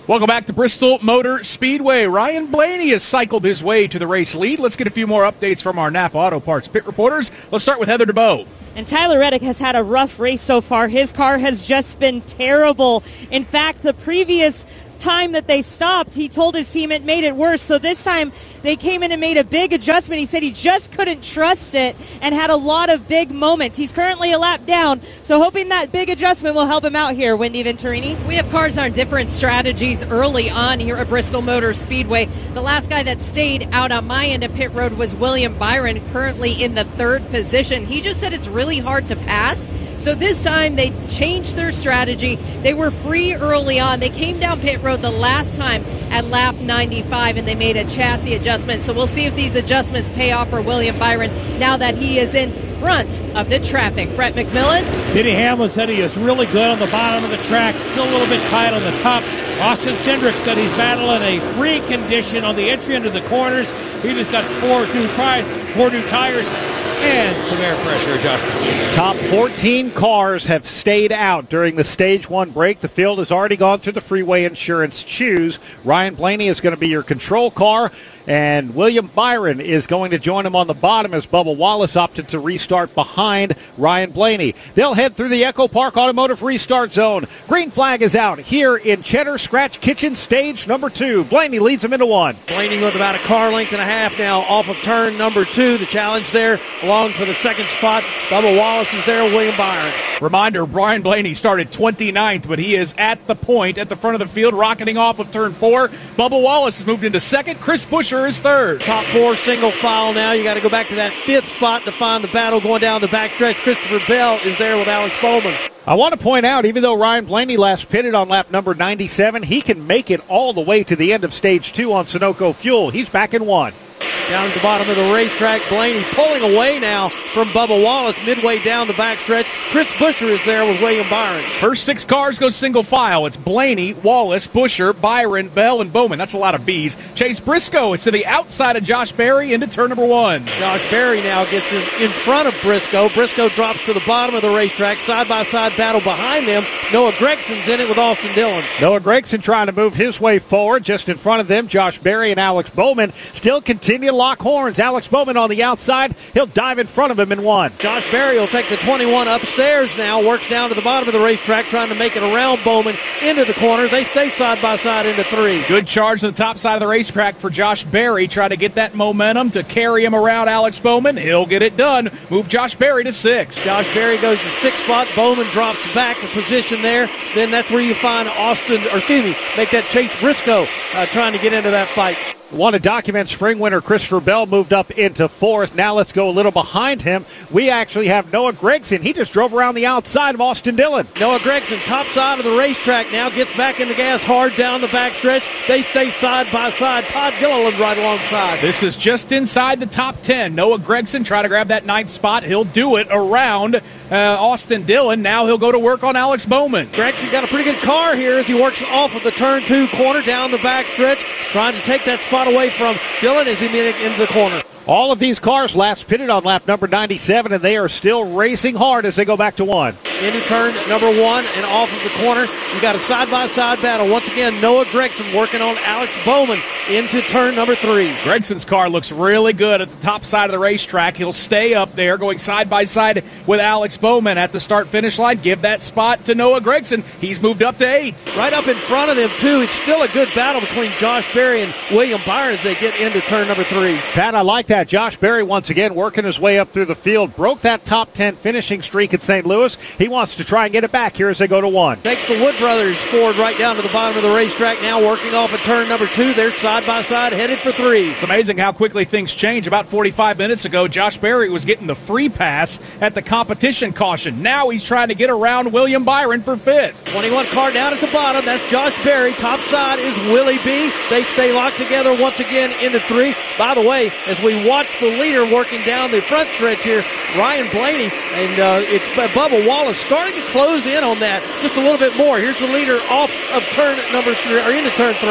Speaker 1: Welcome back to Bristol Motor Speedway. Ryan Blaney has cycled his way to the race lead. Let's get a few more updates from our Napa Auto Parts pit reporters. Let's start with Heather DeBow.
Speaker 5: And Tyler Reddick has had a rough race so far. His car has just been terrible. In fact, the previous time that they stopped, he told his team it made it worse. So this time they came in and made a big adjustment. He said he just couldn't trust it and had a lot of big moments. He's currently a lap down, so hoping that big adjustment will help him out here. Wendy Venturini.
Speaker 13: We have cars on different strategies early on here at Bristol Motor Speedway. The last guy that stayed out on my end of pit road was William Byron, currently in the third position. He just said it's really hard to pass. So this time they changed their strategy. They were free early on. They came down pit road the last time at lap ninety-five, and they made a chassis adjustment. So we'll see if these adjustments pay off for William Byron now that he is in front of the traffic. Brett McMillan.
Speaker 2: Denny Hamlin said he is really good on the bottom of the track, still a little bit tight on the top. Austin Cindric said he's battling a free condition on the entry into the corners. He just got four new, tires, four new tires and some air pressure adjustments.
Speaker 3: Top fourteen cars have stayed out during the stage one break. The field has already gone through the Freeway Insurance Choose. Ryan Blaney is going to be your control car, and William Byron is going to join him on the bottom as Bubba Wallace opted to restart behind Ryan Blaney. They'll head through the Echo Park Automotive Restart Zone. Green flag is out here in Cheddar Scratch Kitchen, stage number two. Blaney leads him into one.
Speaker 18: Blaney with about a car length and a half now off of turn number two. The challenge there along for the second spot. Bubba Wallace is there, William Byron.
Speaker 1: Reminder, Brian Blaney started twenty-ninth, but he is at the point at the front of the field, rocketing off of turn four. Bubba Wallace has moved into second. Chris Buescher is third.
Speaker 18: Top four single file now. You got to go back to that fifth spot to find the battle going down the backstretch. Christopher Bell is there with Alex Bowman.
Speaker 3: I want to point out, even though Ryan Blaney last pitted on lap number ninety-seven, he can make it all the way to the end of stage two on Sunoco Fuel. He's back in one.
Speaker 18: Down at the bottom of the racetrack, Blaney pulling away now from Bubba Wallace midway down the backstretch. Chris Buescher is there with William Byron.
Speaker 1: First six cars go single file. It's Blaney, Wallace, Buescher, Byron, Bell, and Bowman. That's a lot of B's. Chase Briscoe is to the outside of Josh Berry into turn number one.
Speaker 18: Josh Berry now gets in, in front of Briscoe. Briscoe drops to the bottom of the racetrack. Side-by-side battle behind them. Noah Gregson's in it with Austin Dillon.
Speaker 3: Noah Gregson trying to move his way forward. Just in front of them, Josh Berry and Alex Bowman still continue to lock horns. Alex Bowman on the outside. He'll dive in front of him in one.
Speaker 18: Josh Berry will take the twenty-one upstairs now. Works down to the bottom of the racetrack trying to make it around Bowman into the corner. They stay side by side into three.
Speaker 1: Good charge to the top side of the racetrack for Josh Berry. Try to get that momentum to carry him around Alex Bowman. He'll get it done. Move Josh Berry to six.
Speaker 18: Josh Berry goes to sixth spot. Bowman drops back a position there. Then that's where you find Austin, or excuse me, make that Chase Briscoe uh, trying to get into that fight.
Speaker 3: Want to document spring winner Christopher Bell moved up into fourth. Now let's go a little behind him. We actually have Noah Gregson. He just drove around the outside of Austin Dillon.
Speaker 18: Noah Gregson, top side of the racetrack now, gets back in the gas hard down the backstretch. They stay side by side. Todd Gilliland right alongside.
Speaker 1: This is just inside the top ten. Noah Gregson try to grab that ninth spot. He'll do it around uh, Austin Dillon. Now he'll go to work on Alex Bowman.
Speaker 18: Gregson got a pretty good car here as he works off of the turn two corner down the backstretch, trying to take that spot away from Dillon as he made it into the corner.
Speaker 3: All of these cars last pitted on lap number ninety-seven, and they are still racing hard as they go back to one.
Speaker 18: Into turn number one and off of the corner. You got a side-by-side battle. Once again, Noah Gregson working on Alex Bowman into turn number three.
Speaker 1: Gregson's car looks really good at the top side of the racetrack. He'll stay up there going side-by-side with Alex Bowman at the start-finish line. Give that spot to Noah Gregson. He's moved up to eighth.
Speaker 18: Right up in front of them, too. It's still a good battle between Josh Berry and William Byron as they get into turn number three.
Speaker 3: Pat, I like that. Josh Berry once again working his way up through the field. Broke that top ten finishing streak at Saint Louis. He wants to try and get it back here as they go to one.
Speaker 18: Takes the Wood Brothers forward right down to the bottom of the racetrack now, working off of turn number two. They're side by side headed for three.
Speaker 1: It's amazing how quickly things change. About forty-five minutes ago, Josh Berry was getting the free pass at the competition caution. Now he's trying to get around William Byron for fifth.
Speaker 18: twenty-one car down at the bottom. That's Josh Berry. Top side is Willie B. They stay locked together once again into three. By the way, as we watch the leader working down the front stretch here, Ryan Blaney, and uh, it's Bubba Wallace starting to close in on that just a little bit more. Here's the leader off of turn number three, or into turn three.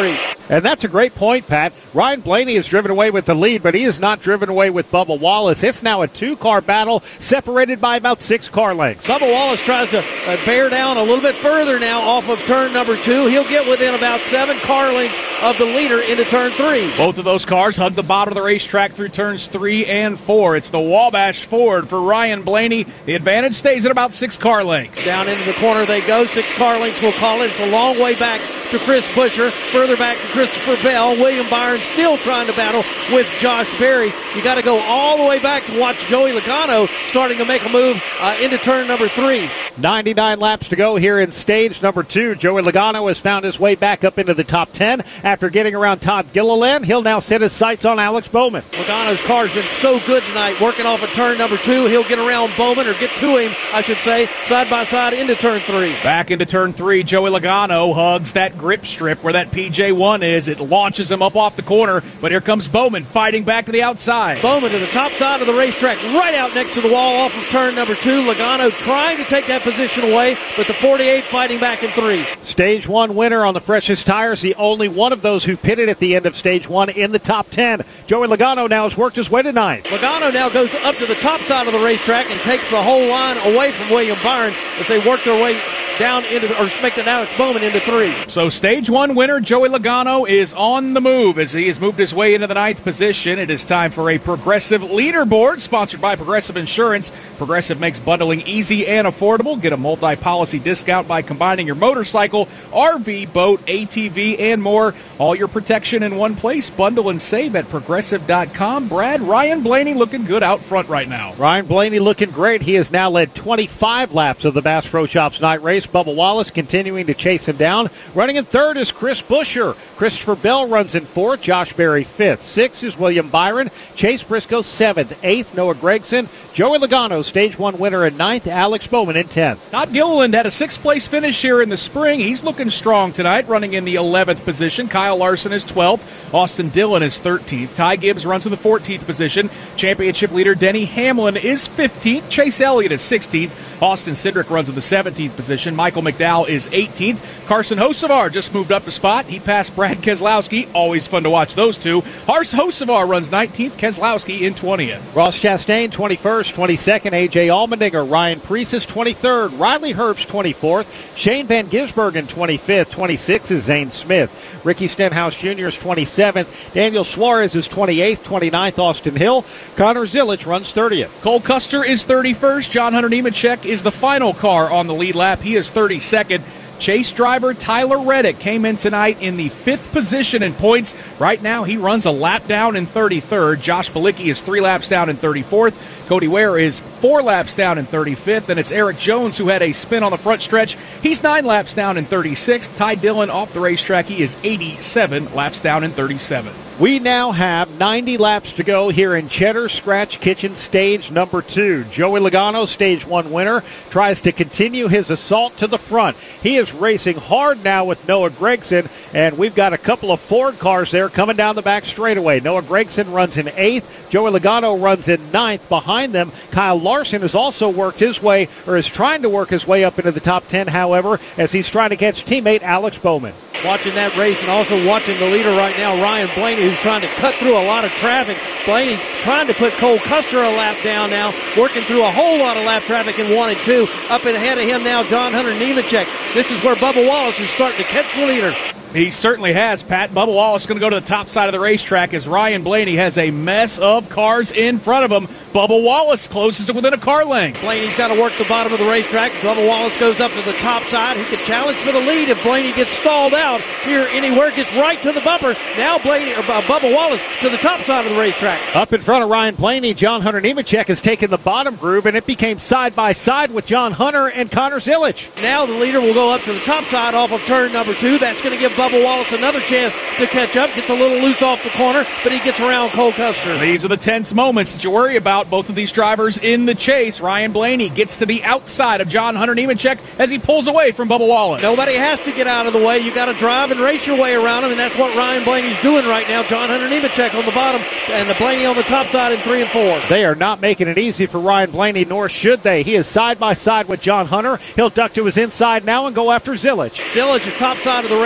Speaker 3: And that's a great point, Pat. Ryan Blaney has driven away with the lead, but he has not driven away with Bubba Wallace. It's now a two-car battle separated by about six car lengths.
Speaker 18: Bubba Wallace tries to uh, bear down a little bit further now off of turn number two. He'll get within about seven car lengths of the leader into turn three.
Speaker 1: Both of those cars hug the bottom of the racetrack through turns three and four. It's the Wabash Ford for Ryan Blaney. The advantage stays at about six car lengths.
Speaker 18: Down into the corner they go. Six car lengths, we'll call it. It's a long way back to Chris Buescher. Further back to Christopher Bell. William Byron still trying to battle with Josh Berry. You got to go all the way back to watch Joey Logano starting to make a move uh, into turn number three.
Speaker 3: ninety-nine laps to go here in stage number two. Joey Logano has found his way back up into the top ten. After getting around Todd Gilliland, he'll now set his sights on Alex Bowman.
Speaker 18: Logano's car's been so good tonight, working off of turn number two. He'll get around Bowman, or get to him, I should say, side by side into turn three.
Speaker 1: Back into turn three, Joey Logano hugs that grip strip where that P J one is. It launches him up off the corner, but here comes Bowman fighting back to the outside.
Speaker 18: Bowman to the top side of the racetrack, right out next to the wall off of turn number two. Logano trying to take that position away, but the forty-eight fighting back in three.
Speaker 3: Stage one winner on the freshest tires, the only one of those who pitted at the end of stage one in the top ten. Joey Logano now has worked his way to ninth.
Speaker 18: Logano now goes up to the top side of the racetrack and takes the whole line away from William Byron as they work their way down into, or make the Alex Bowman into three.
Speaker 1: So stage one winner Joey Logano is on the move as he has moved his way into the ninth position. It is time for a Progressive leaderboard sponsored by Progressive Insurance. Progressive makes bundling easy and affordable. Get a multi-policy discount by combining your motorcycle, R V, boat, A T V, and more. All your protection in one place. Bundle and save at Progressive dot com. Brad, Ryan Blaney looking good out front right now.
Speaker 3: Ryan Blaney looking great. He has now led twenty-five laps of the Bass Pro Shops night race. Bubba Wallace continuing to chase him down. Running in third is Chris Buescher. Christopher Bell runs in fourth. Josh Berry fifth. Sixth is William Byron. Chase Briscoe seventh. Eighth, Noah Gragson. Joey Logano, stage one winner in ninth. Alex Bowman in tenth.
Speaker 1: Todd Gilliland had a sixth place finish here in the spring. He's looking strong tonight, running in the eleventh position. Kyle Larson is twelfth. Austin Dillon is thirteenth. Ty Gibbs runs in the fourteenth position. Championship leader Denny Hamlin is fifteenth. Chase Elliott is sixteenth. Austin Cindric runs in the seventeenth position. Michael McDowell is eighteenth. Carson Hocevar just moved up a spot. He passed Brad Keselowski. Always fun to watch those two. Hars Hocevar runs nineteenth. Keselowski in twentieth.
Speaker 3: Ross Chastain, twenty-first. twenty-second, A J Allmendinger. Ryan Preece is twenty-third. Riley Herbst, twenty-fourth. Shane Van Gisbergen, twenty-fifth. twenty-sixth is Zane Smith. Ricky Stenhouse Junior is twenty-seventh. Daniel Suarez is twenty-eighth. twenty-ninth, Austin Hill. Connor Zilic runs thirtieth.
Speaker 1: Cole Custer is thirty-first. John Hunter Nemechek is the final car on the lead lap. He is thirty-second. Chase driver Tyler Reddick came in tonight in the fifth position in points. Right now he runs a lap down in thirty-third. Josh Bilicki is three laps down in thirty-fourth. Cody Ware is four laps down in thirty-fifth. And it's Eric Jones who had a spin on the front stretch. He's nine laps down in thirty-sixth. Ty Dillon off the racetrack. He is eighty-seven laps down in thirty-seven.
Speaker 3: We now have ninety laps to go here in Cheddar Scratch Kitchen stage number two. Joey Logano, stage one winner, tries to continue his assault to the front. He is racing hard now with Noah Gragson, and we've got a couple of Ford cars there coming down the back straightaway. Noah Gragson runs in eighth. Joey Logano runs in ninth. Behind them, Kyle Larson has also worked his way, or is trying to work his way up into the top ten, however, as he's trying to catch teammate Alex Bowman.
Speaker 18: Watching that race and also watching the leader right now, Ryan Blaney, who's trying to cut through a lot of traffic. Blaney trying to put Cole Custer a lap down now, working through a whole lot of lap traffic in one and two. Up and ahead of him now, John Hunter Nemechek. This is where Bubba Wallace is starting to catch the leader.
Speaker 1: He certainly has, Pat. Bubba Wallace is going to go to the top side of the racetrack as Ryan Blaney has a mess of cars in front of him. Bubba Wallace closes it within a car length.
Speaker 18: Blaney's got to work the bottom of the racetrack. Bubba Wallace goes up to the top side. He can challenge for the lead if Blaney gets stalled out here anywhere. Gets right to the bumper. Now Blaney, or uh, Bubba Wallace to the top side of the racetrack.
Speaker 3: Up in front of Ryan Blaney, John Hunter Nemechek has taken the bottom groove, and it became side by side with John Hunter and Connor Zilic.
Speaker 18: Now the leader will go up to the top side off of turn number two. That's going to give Bubba Wallace another chance to catch up. Gets a little loose off the corner, but he gets around Cole Custer.
Speaker 1: These are the tense moments that you worry about. Both of these drivers in the chase. Ryan Blaney gets to the outside of John Hunter Nemechek as he pulls away from Bubba Wallace.
Speaker 18: Nobody has to get out of the way. You got to drive and race your way around him, and that's what Ryan Blaney's doing right now. John Hunter Nemechek on the bottom and the Blaney on the top side in three and four.
Speaker 3: They are not making it easy for Ryan Blaney, nor should they. He is side by side with John Hunter. He'll duck to his inside now and go after Zilic.
Speaker 18: Zilic is top side of the racetrack.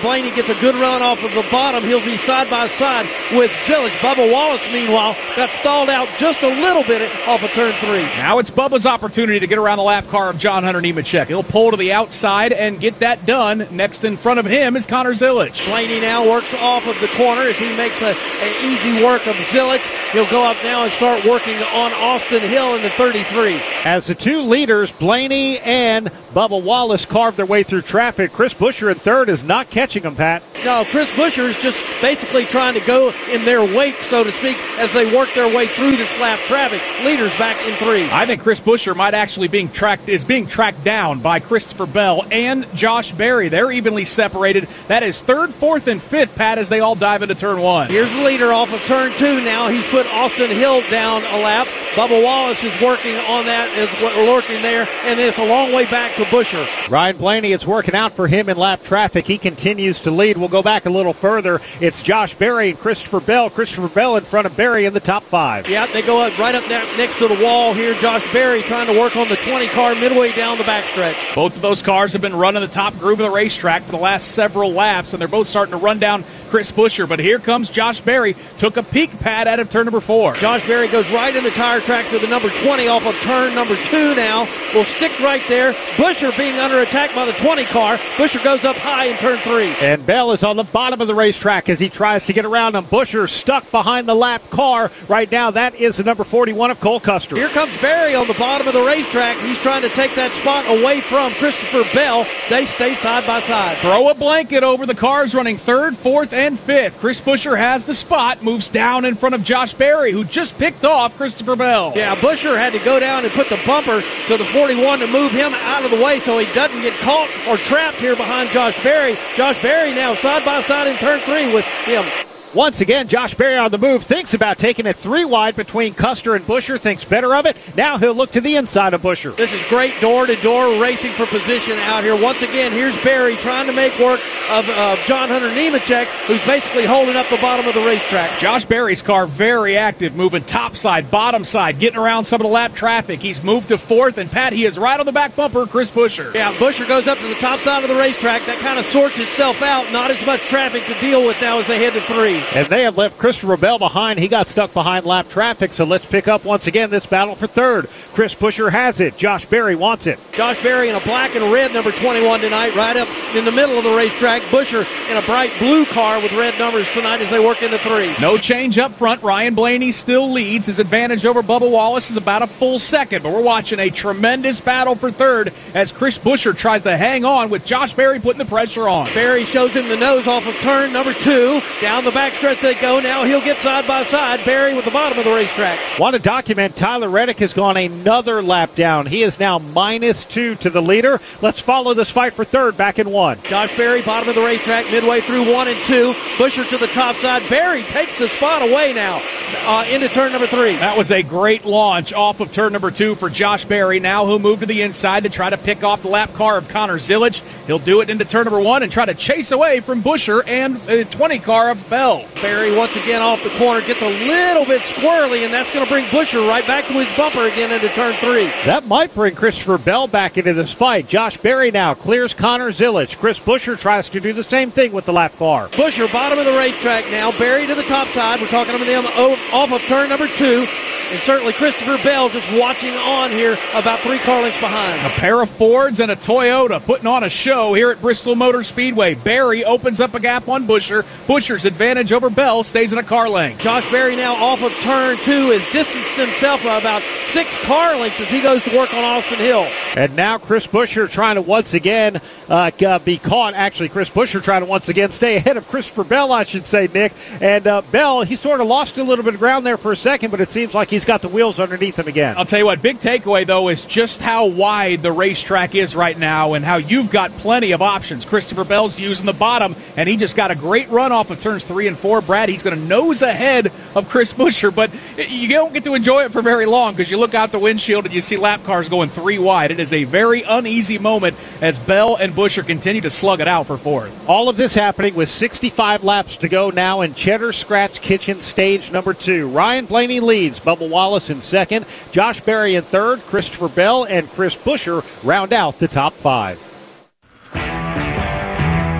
Speaker 18: Blaney gets a good run off of the bottom. He'll be side by side with Zillage. Bubba Wallace, meanwhile, got stalled out just a little bit off of turn three.
Speaker 1: Now it's Bubba's opportunity to get around the lap car of John Hunter Nemechek. He'll pull to the outside and get that done. Next in front of him is Connor Zillage.
Speaker 18: Blaney now works off of the corner as he makes an easy work of Zillage. He'll go up now and start working on Austin Hill in the thirty-three.
Speaker 3: As the two leaders, Blaney and Bubba Wallace, carve their way through traffic, Chris Buescher in third is not catching them, Pat.
Speaker 18: No, Chris Buescher is just basically trying to go in their wake, so to speak, as they work their way through this lap traffic. Leaders back in three.
Speaker 1: I think Chris Buescher might actually being tracked is being tracked down by Christopher Bell and Josh Berry. They're evenly separated. That is third, fourth, and fifth, Pat, as they all dive into turn one.
Speaker 18: Here's the leader off of turn two now. He's put Austin Hill down a lap. Bubba Wallace is working on that, is lurking there, and it's a long way back to Buescher.
Speaker 3: Ryan Blaney, it's working out for him in lap traffic. He continues to lead. We'll go back a little further. It's Josh Berry and Christopher Bell. Christopher Bell in front of Berry in the top five.
Speaker 18: Yeah, they go up right up there next to the wall here. Josh Berry trying to work on the twenty car midway down the backstretch.
Speaker 1: Both of those cars have been running the top groove of the racetrack for the last several laps, and they're both starting to run down Chris Buescher. But here comes Josh Berry. Took a peek, Pat, out of turn number four.
Speaker 18: Josh Berry goes right in the tire tracks of the number twenty off of turn number two now. Will stick right there. Buescher being under attack by the twenty car. Buescher goes up high in turn three.
Speaker 3: And Bell is on the bottom of the racetrack as he tries to get around him. Buescher stuck behind the lap car. Right now, that is the number forty-one of Cole Custer.
Speaker 18: Here comes Berry on the bottom of the racetrack. He's trying to take that spot away from Christopher Bell. They stay side by side.
Speaker 1: Throw a blanket over the cars running third, fourth, and fifth. Chris Buescher has the spot, moves down in front of Josh Berry, who just picked off Christopher Bell.
Speaker 18: Yeah, Buescher had to go down and put the bumper to the forty-one to move him out of the way so he doesn't get caught or trapped here behind Josh Berry. Josh Berry now side by side in turn three with him.
Speaker 3: Once again, Josh Berry on the move, thinks about taking it three wide between Custer and Buescher, thinks better of it. Now he'll look to the inside of Buescher.
Speaker 18: This is great door-to-door racing for position out here. Once again, here's Berry trying to make work of uh, John Hunter Nemechek, who's basically holding up the bottom of the racetrack.
Speaker 1: Josh Berry's car very active, moving top side, bottom side, getting around some of the lap traffic. He's moved to fourth, and Pat, he is right on the back bumper, Chris Buescher.
Speaker 18: Yeah, Buescher goes up to the top side of the racetrack. That kind of sorts itself out. Not as much traffic to deal with now as they head to three.
Speaker 3: And they have left Christopher Bell behind. He got stuck behind lap traffic, so let's pick up once again this battle for third. Chris Buescher has it. Josh Berry wants it.
Speaker 18: Josh Berry in a black and red number twenty-one tonight, right up in the middle of the racetrack. Buescher in a bright blue car with red numbers tonight as they work into three.
Speaker 1: No change up front. Ryan Blaney still leads. His advantage over Bubba Wallace is about a full second, but we're watching a tremendous battle for third as Chris Buescher tries to hang on with Josh Berry putting the pressure on.
Speaker 18: Berry shows him the nose off of turn number two. Down the backstretch they go. Now he'll get side by side. Berry with the bottom of the racetrack.
Speaker 3: Want to document Tyler Reddick has gone another lap down. He is now minus two to the leader. Let's follow this fight for third back in one.
Speaker 18: Josh Berry, bottom of the racetrack, midway through one and two. Buescher to the top side. Berry takes the spot away now uh, into turn number three.
Speaker 1: That was a great launch off of turn number two for Josh Berry. Now he'll move to the inside to try to pick off the lap car of Connor Zillage. He'll do it into turn number one and try to chase away from Buescher and the twenty car of Bell.
Speaker 18: Berry once again off the corner, gets a little bit squirrely, and that's going to bring Buescher right back to his bumper again into turn three.
Speaker 3: That might bring Christopher Bell back into this fight. Josh Berry now clears Connor Zillage. Chris Buescher tries to do the same thing with the lap car.
Speaker 18: Buescher, bottom of the racetrack now. Berry to the top side. We're talking about him off of turn number two. And certainly Christopher Bell just watching on here about three car lengths behind.
Speaker 1: A pair of Fords and a Toyota putting on a show here at Bristol Motor Speedway. Berry opens up a gap on Buescher. Buescher's advantage over Bell stays in a car length.
Speaker 18: Josh Berry now off of turn two has distanced himself by about six car lengths as he goes to work on Austin Hill.
Speaker 3: And now Chris Buescher trying to once again uh, be caught. Actually, Chris Buescher trying to once again stay ahead of Christopher Bell, I should say, Nick. And uh, Bell, he sort of lost a little bit of ground there for a second, but it seems like he's got the wheels underneath him again.
Speaker 1: I'll tell you what, big takeaway, though, is just how wide the racetrack is right now and how you've got plenty of options. Christopher Bell's using the bottom, and he just got a great run off of turns three and four. Brad, he's going to nose ahead of Chris Buescher, but you don't get to enjoy it for very long because you look out the windshield and you see lap cars going three wide. It is a very uneasy moment as Bell and Buescher continue to slug it out for fourth.
Speaker 3: All of this happening with sixty-five laps to go now in Cheddar Scratch Kitchen stage number two. Ryan Blaney leads, Bubba Wallace in second, Josh Berry in third, Christopher Bell and Chris Buescher round out the top five.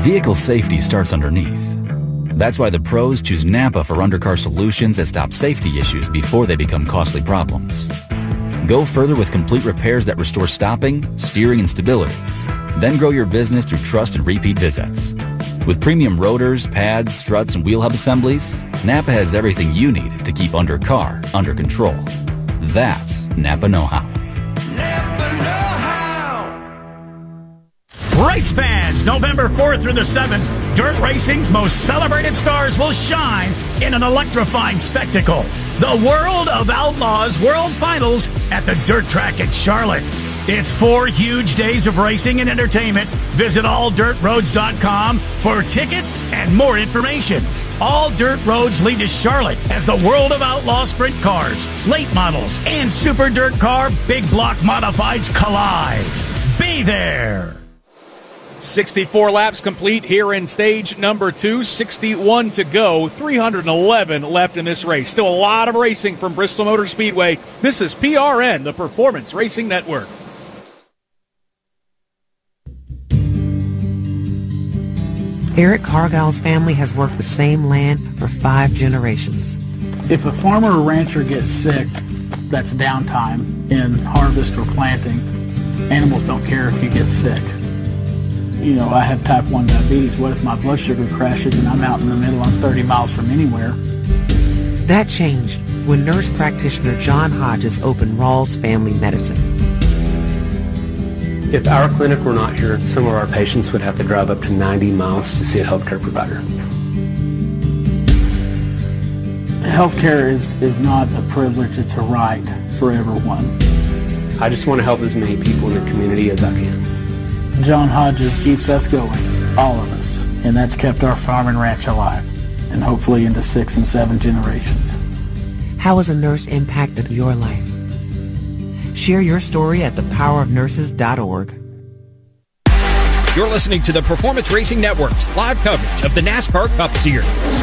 Speaker 4: Vehicle safety starts underneath. That's why the pros choose Napa for undercar solutions that stop safety issues before they become costly problems. Go further with complete repairs that restore stopping, steering, and stability. Then grow your business through trust and repeat visits. With premium rotors, pads, struts, and wheel hub assemblies, Napa has everything you need to keep undercar under control. That's Napa know-how.
Speaker 9: Race fans, November fourth through the seventh, dirt racing's most celebrated stars will shine in an electrifying spectacle. The World of Outlaws World Finals at the Dirt Track at Charlotte. It's four huge days of racing and entertainment. Visit all dirt roads dot com for tickets and more information. All dirt roads lead to Charlotte as the World of Outlaws sprint cars, late models, and super dirt car big block modifieds collide. Be there.
Speaker 1: sixty-four laps complete here in stage number two. sixty-one to go. three hundred eleven left in this race. Still a lot of racing from Bristol Motor Speedway. This is P R N, the Performance Racing Network.
Speaker 11: Eric Cargill's family has worked the same land for five generations.
Speaker 14: If a farmer or rancher gets sick, that's downtime in harvest or planting. Animals don't care if you get sick. You know, I have type one diabetes. What if my blood sugar crashes and I'm out in the middle, I'm thirty miles from anywhere?
Speaker 11: That changed when nurse practitioner John Hodges opened Rawls Family Medicine.
Speaker 15: If our clinic were not here, some of our patients would have to drive up to ninety miles to see a healthcare provider.
Speaker 14: Healthcare is, is not a privilege, it's a right for everyone.
Speaker 15: I just want to help as many people in the community as I can.
Speaker 14: John Hodges keeps us going, all of us, and that's kept our farm and ranch alive, and hopefully into six and seven generations.
Speaker 11: How has a nurse impacted your life? Share your story at the power of nurses dot org.
Speaker 21: You're listening to the Performance Racing Network's live coverage of the NASCAR Cup Series.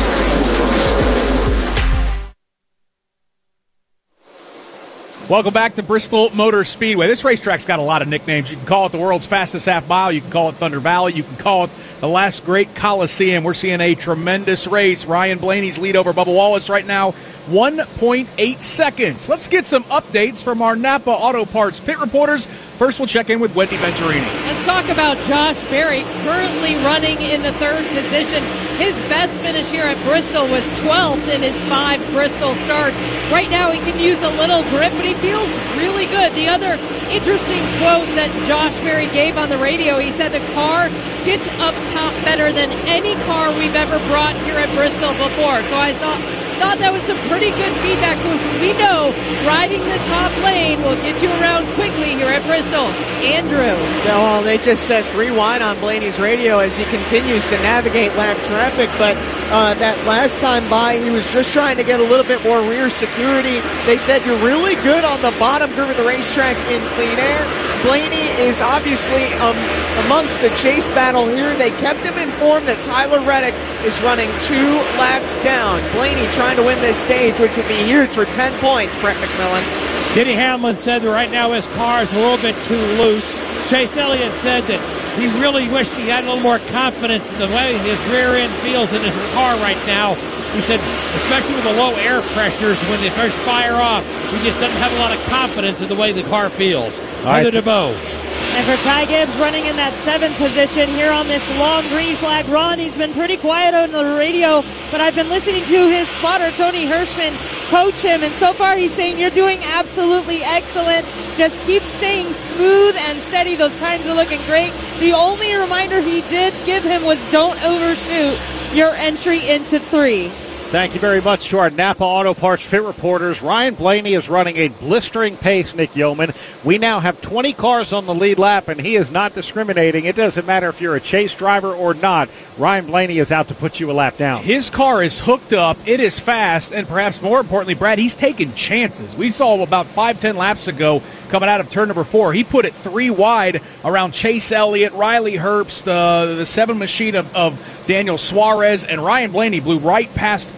Speaker 1: Welcome back to Bristol Motor Speedway. This racetrack's got a lot of nicknames. You can call it the world's fastest half mile. You can call it Thunder Valley. You can call it the last great Coliseum. We're seeing a tremendous race. Ryan Blaney's lead over Bubba Wallace right now, one point eight seconds. Let's get some updates from our Napa Auto Parts pit reporters. First, we'll check in with Wendy Venturini.
Speaker 13: Let's talk about Josh Berry, currently running in the third position. His best finish here at Bristol was twelfth in his five Bristol starts. Right now he can use a little grip, but he feels really good. The other interesting quote that Josh Berry gave on the radio, he said the car gets up top better than any car we've ever brought here at Bristol before. So I thought, thought that was some pretty good feedback, because we know riding the top lane will get you around quickly here at Bristol. Andrew.
Speaker 8: Well, they just said three wide on Blaney's radio as he continues to navigate lap traffic, but uh, that last time by, he was just trying to get a little bit more rear security. They said you're really good on the bottom curve of the racetrack in clean air. Blaney is obviously um, amongst the chase battle here. They kept him informed that Tyler Reddick is running two laps down. Blaney trying to win this stage, which would be huge for ten points, Brett McMillan.
Speaker 2: Denny Hamlin said that right now his car is a little bit too loose. Chase Elliott said that he really wished he had a little more confidence in the way his rear end feels in his car right now. He said, especially with the low air pressures, when they first fire off, he just doesn't have a lot of confidence in the way the car feels. Heather DeBow.
Speaker 5: And for Ty Gibbs running in that seventh position here on this long green flag run, he's been pretty quiet on the radio, but I've been listening to his spotter, Tony Hirschman, coach him, and so far he's saying, you're doing absolutely excellent. Just keep staying smooth and steady. Those times are looking great. The only reminder he did give him was don't overshoot your entry into three.
Speaker 3: Thank you very much to our Napa Auto Parts pit reporters. Ryan Blaney is running a blistering pace, Nick Yeoman. We now have twenty cars on the lead lap, and he is not discriminating. It doesn't matter if you're a chase driver or not. Ryan Blaney is out to put you a lap down.
Speaker 1: His car is hooked up. It is fast, and perhaps more importantly, Brad, he's taking chances. We saw about five, ten laps ago coming out of turn number four. He put it three wide around Chase Elliott, Riley Herbst, uh, the seven machine of, of Daniel Suarez, and Ryan Blaney blew right past all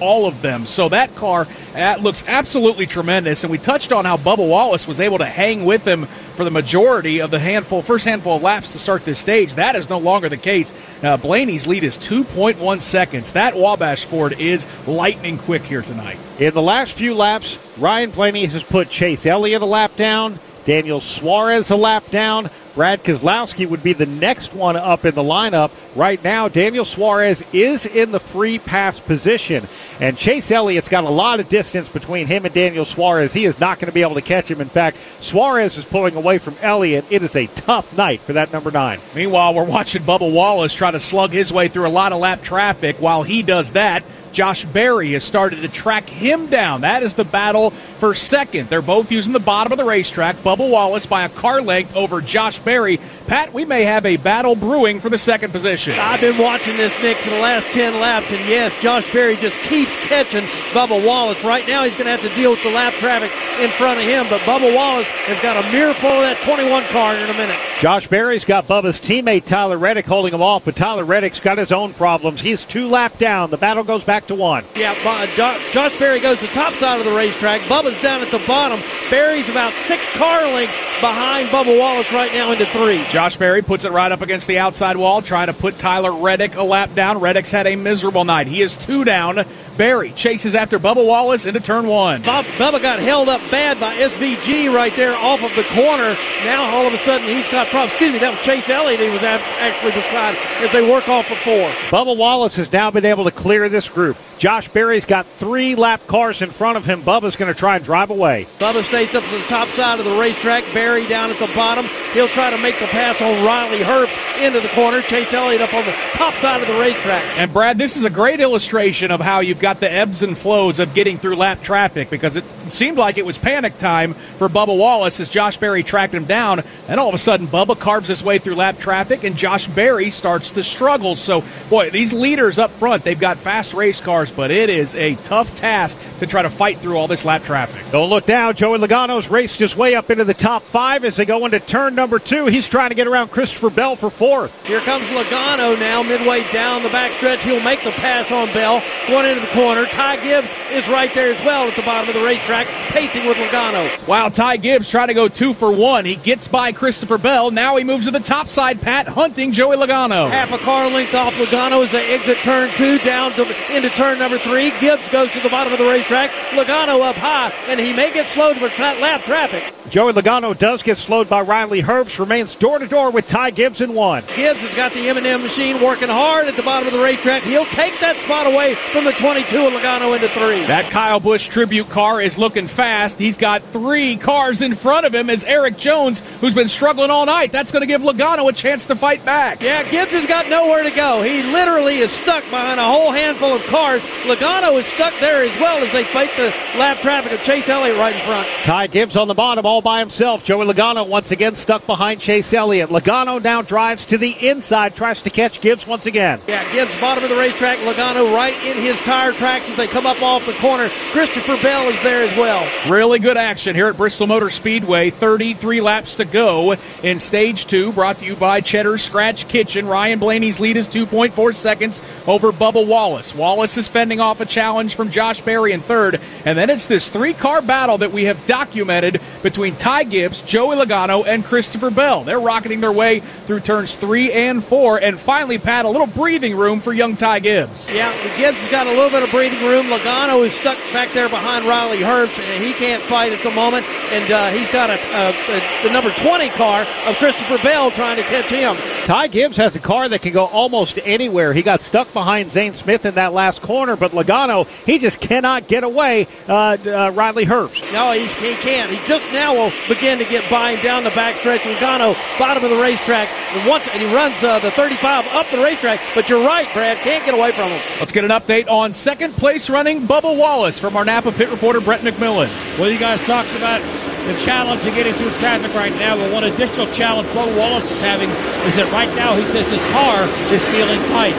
Speaker 1: all of them. So that car uh, looks absolutely tremendous, and we touched on how Bubba Wallace was able to hang with him for the majority of the handful, first handful of laps to start this stage. That is no longer the case. Uh, Blaney's lead is two point one seconds. That Wabash Ford is lightning quick here tonight.
Speaker 3: In the last few laps, Ryan Blaney has put Chase Elliott a lap down, Daniel Suarez a lap down. Brad Keselowski would be the next one up in the lineup. Right now, Daniel Suarez is in the free pass position. And Chase Elliott's got a lot of distance between him and Daniel Suarez. He is not going to be able to catch him. In fact, Suarez is pulling away from Elliott. It is a tough night for that number nine.
Speaker 1: Meanwhile, we're watching Bubba Wallace try to slug his way through a lot of lap traffic. While he does that, Josh Berry has started to track him down. That is the battle for second. They're both using the bottom of the racetrack. Bubba Wallace by a car length over Josh Berry. Pat, we may have a battle brewing for the second position.
Speaker 18: I've been watching this, Nick, for the last ten laps, and yes, Josh Berry just keeps catching Bubba Wallace. Right now he's going to have to deal with the lap traffic in front of him, but Bubba Wallace has got a mirror full of that twenty-one car in a minute.
Speaker 3: Josh Berry's got Bubba's teammate Tyler Reddick holding him off, but Tyler Reddick's got his own problems. He's two laps down. The battle goes back to one.
Speaker 18: Yeah, Josh Berry goes to the top side of the racetrack. Bubba's down at the bottom. Berry's about six car lengths behind Bubba Wallace right now into three.
Speaker 1: Josh Berry puts it right up against the outside wall, trying to put Tyler Reddick a lap down. Reddick's had a miserable night. He is two down. Berry chases after Bubba Wallace into turn one.
Speaker 18: Bob, Bubba got held up bad by S V G right there off of the corner. Now all of a sudden he's got problems. Excuse me, that was Chase Elliott he was actually beside as they work off of four.
Speaker 3: Bubba Wallace has now been able to clear this group. Josh Berry's got three lap cars in front of him. Bubba's going to try and drive away.
Speaker 18: Bubba stays up to the top side of the racetrack. Berry down at the bottom. He'll try to make the pass on Riley Herbst into the corner. Chase Elliott up on the top side of the racetrack.
Speaker 1: And Brad, this is a great illustration of how you've got the ebbs and flows of getting through lap traffic, because it seemed like it was panic time for Bubba Wallace as Josh Berry tracked him down, and all of a sudden Bubba carves his way through lap traffic and Josh Berry starts to struggle. So, boy, these leaders up front, they've got fast race cars, but it is a tough task to try to fight through all this lap traffic.
Speaker 3: Don't look down. Joey Logano's raced his way up into the top five as they go into turn number two. He's trying to get around Christopher Bell for fourth.
Speaker 18: Here comes Logano now midway down the backstretch. He'll make the pass on Bell. Going into the corner. Ty Gibbs is right there as well at the bottom of the racetrack, pacing with Logano.
Speaker 1: Wow, Ty Gibbs trying to go two for one. He gets by Christopher Bell. Now he moves to the top side, Pat, hunting Joey Logano.
Speaker 18: Half a car length off Logano as they exit turn two down to, into turn number three. Gibbs goes to the bottom of the racetrack. Logano up high, and he may get slowed with lap traffic.
Speaker 3: Joey Logano does get slowed by Riley Herbst, remains door-to-door with Ty Gibbs in one.
Speaker 18: Gibbs has got the M and M machine working hard at the bottom of the racetrack. He'll take that spot away from the twenty-two and Logano into three.
Speaker 1: That Kyle Busch tribute car is looking fast. He's got three cars in front of him as Eric Jones, who's been struggling all night. That's going to give Logano a chance to fight back.
Speaker 18: Yeah, Gibbs has got nowhere to go. He literally is stuck behind a whole handful of cars. Logano is stuck there as well as they fight the lap traffic of Chase Elliott right in front.
Speaker 3: Ty Gibbs on the bottom all by himself. Joey Logano once again stuck behind Chase Elliott. Logano now drives to the inside, tries to catch Gibbs once again.
Speaker 18: Yeah, Gibbs bottom of the racetrack. Logano right in his tire tracks as they come up off the corner. Christopher Bell is there as well.
Speaker 1: Really good action here at Bristol Motor Speedway. thirty-three laps to go in stage two, brought to you by Cheddar's Scratch Kitchen. Ryan Blaney's lead is two point four seconds over Bubba Wallace. Wallace is fending off a challenge from Josh Berry in third, and then it's this three-car battle that we have documented between Ty Gibbs, Joey Logano, and Christopher Bell. They're rocketing their way through turns three and four, and finally, Pat, a little breathing room for young Ty Gibbs.
Speaker 18: Yeah, Gibbs has got a little bit of breathing room. Logano is stuck back there behind Riley Herbst, and he can't fight at the moment, and uh, he's got a, a, a, the number twenty car of Christopher Bell trying to catch him.
Speaker 3: Ty Gibbs has a car that can go almost anywhere. He got stuck behind Zane Smith in that last corner, but Logano, he just cannot get away uh, uh, Riley Herbst.
Speaker 18: No, he's, he can't. He just now will begin to get by him down the backstretch. Logano, bottom of the racetrack, and once and he runs uh, the thirty-five up the racetrack, but you're right, Brad, can't get away from him.
Speaker 1: Let's get an update on second place running Bubba Wallace from our Napa pit reporter, Brett McMillan.
Speaker 2: Well, you guys talked about the challenge of getting through traffic right now. Well, one additional challenge Bubba Wallace is having is that right now he says his car is feeling tight.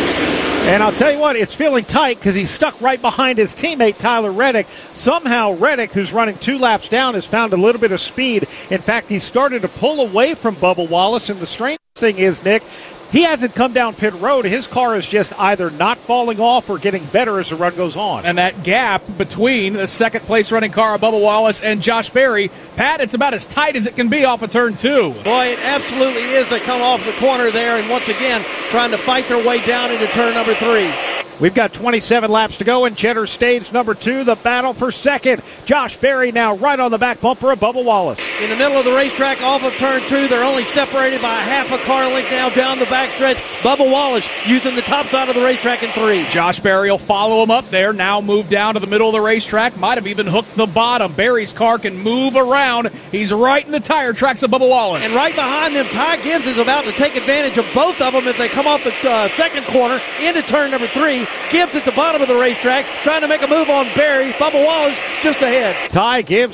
Speaker 3: And I'll tell you what, it's feeling tight because he's stuck right behind his teammate, Tyler Reddick. Somehow Reddick, who's running two laps down, has found a little bit of speed. In fact, he started to pull away from Bubba Wallace. And the strange thing is, Nick, He hasn't come down pit road. His car is just either not falling off or getting better as the run goes on.
Speaker 1: And that gap between the second-place running car of Bubba Wallace and Josh Berry, Pat, it's about as tight as it can be off of turn two.
Speaker 18: Boy, it absolutely is. They come off the corner there, and once again, trying to fight their way down into turn number three.
Speaker 3: We've got twenty-seven laps to go in Cheddar stage number two, the battle for second. Josh Berry now right on the back bumper of Bubba Wallace.
Speaker 18: In the middle of the racetrack, off of turn two, they're only separated by a half a car length now down the backstretch. Bubba Wallace using the top side of the racetrack in three.
Speaker 1: Josh Berry will follow him up there, now move down to the middle of the racetrack, might have even hooked the bottom. Berry's car can move around. He's right in the tire tracks of Bubba Wallace.
Speaker 18: And right behind them, Ty Gibbs is about to take advantage of both of them if they come off the uh, second corner into turn number three. Gibbs at the bottom of the racetrack trying to make a move on Berry. Bubba Wallace just ahead.
Speaker 3: Ty Gibbs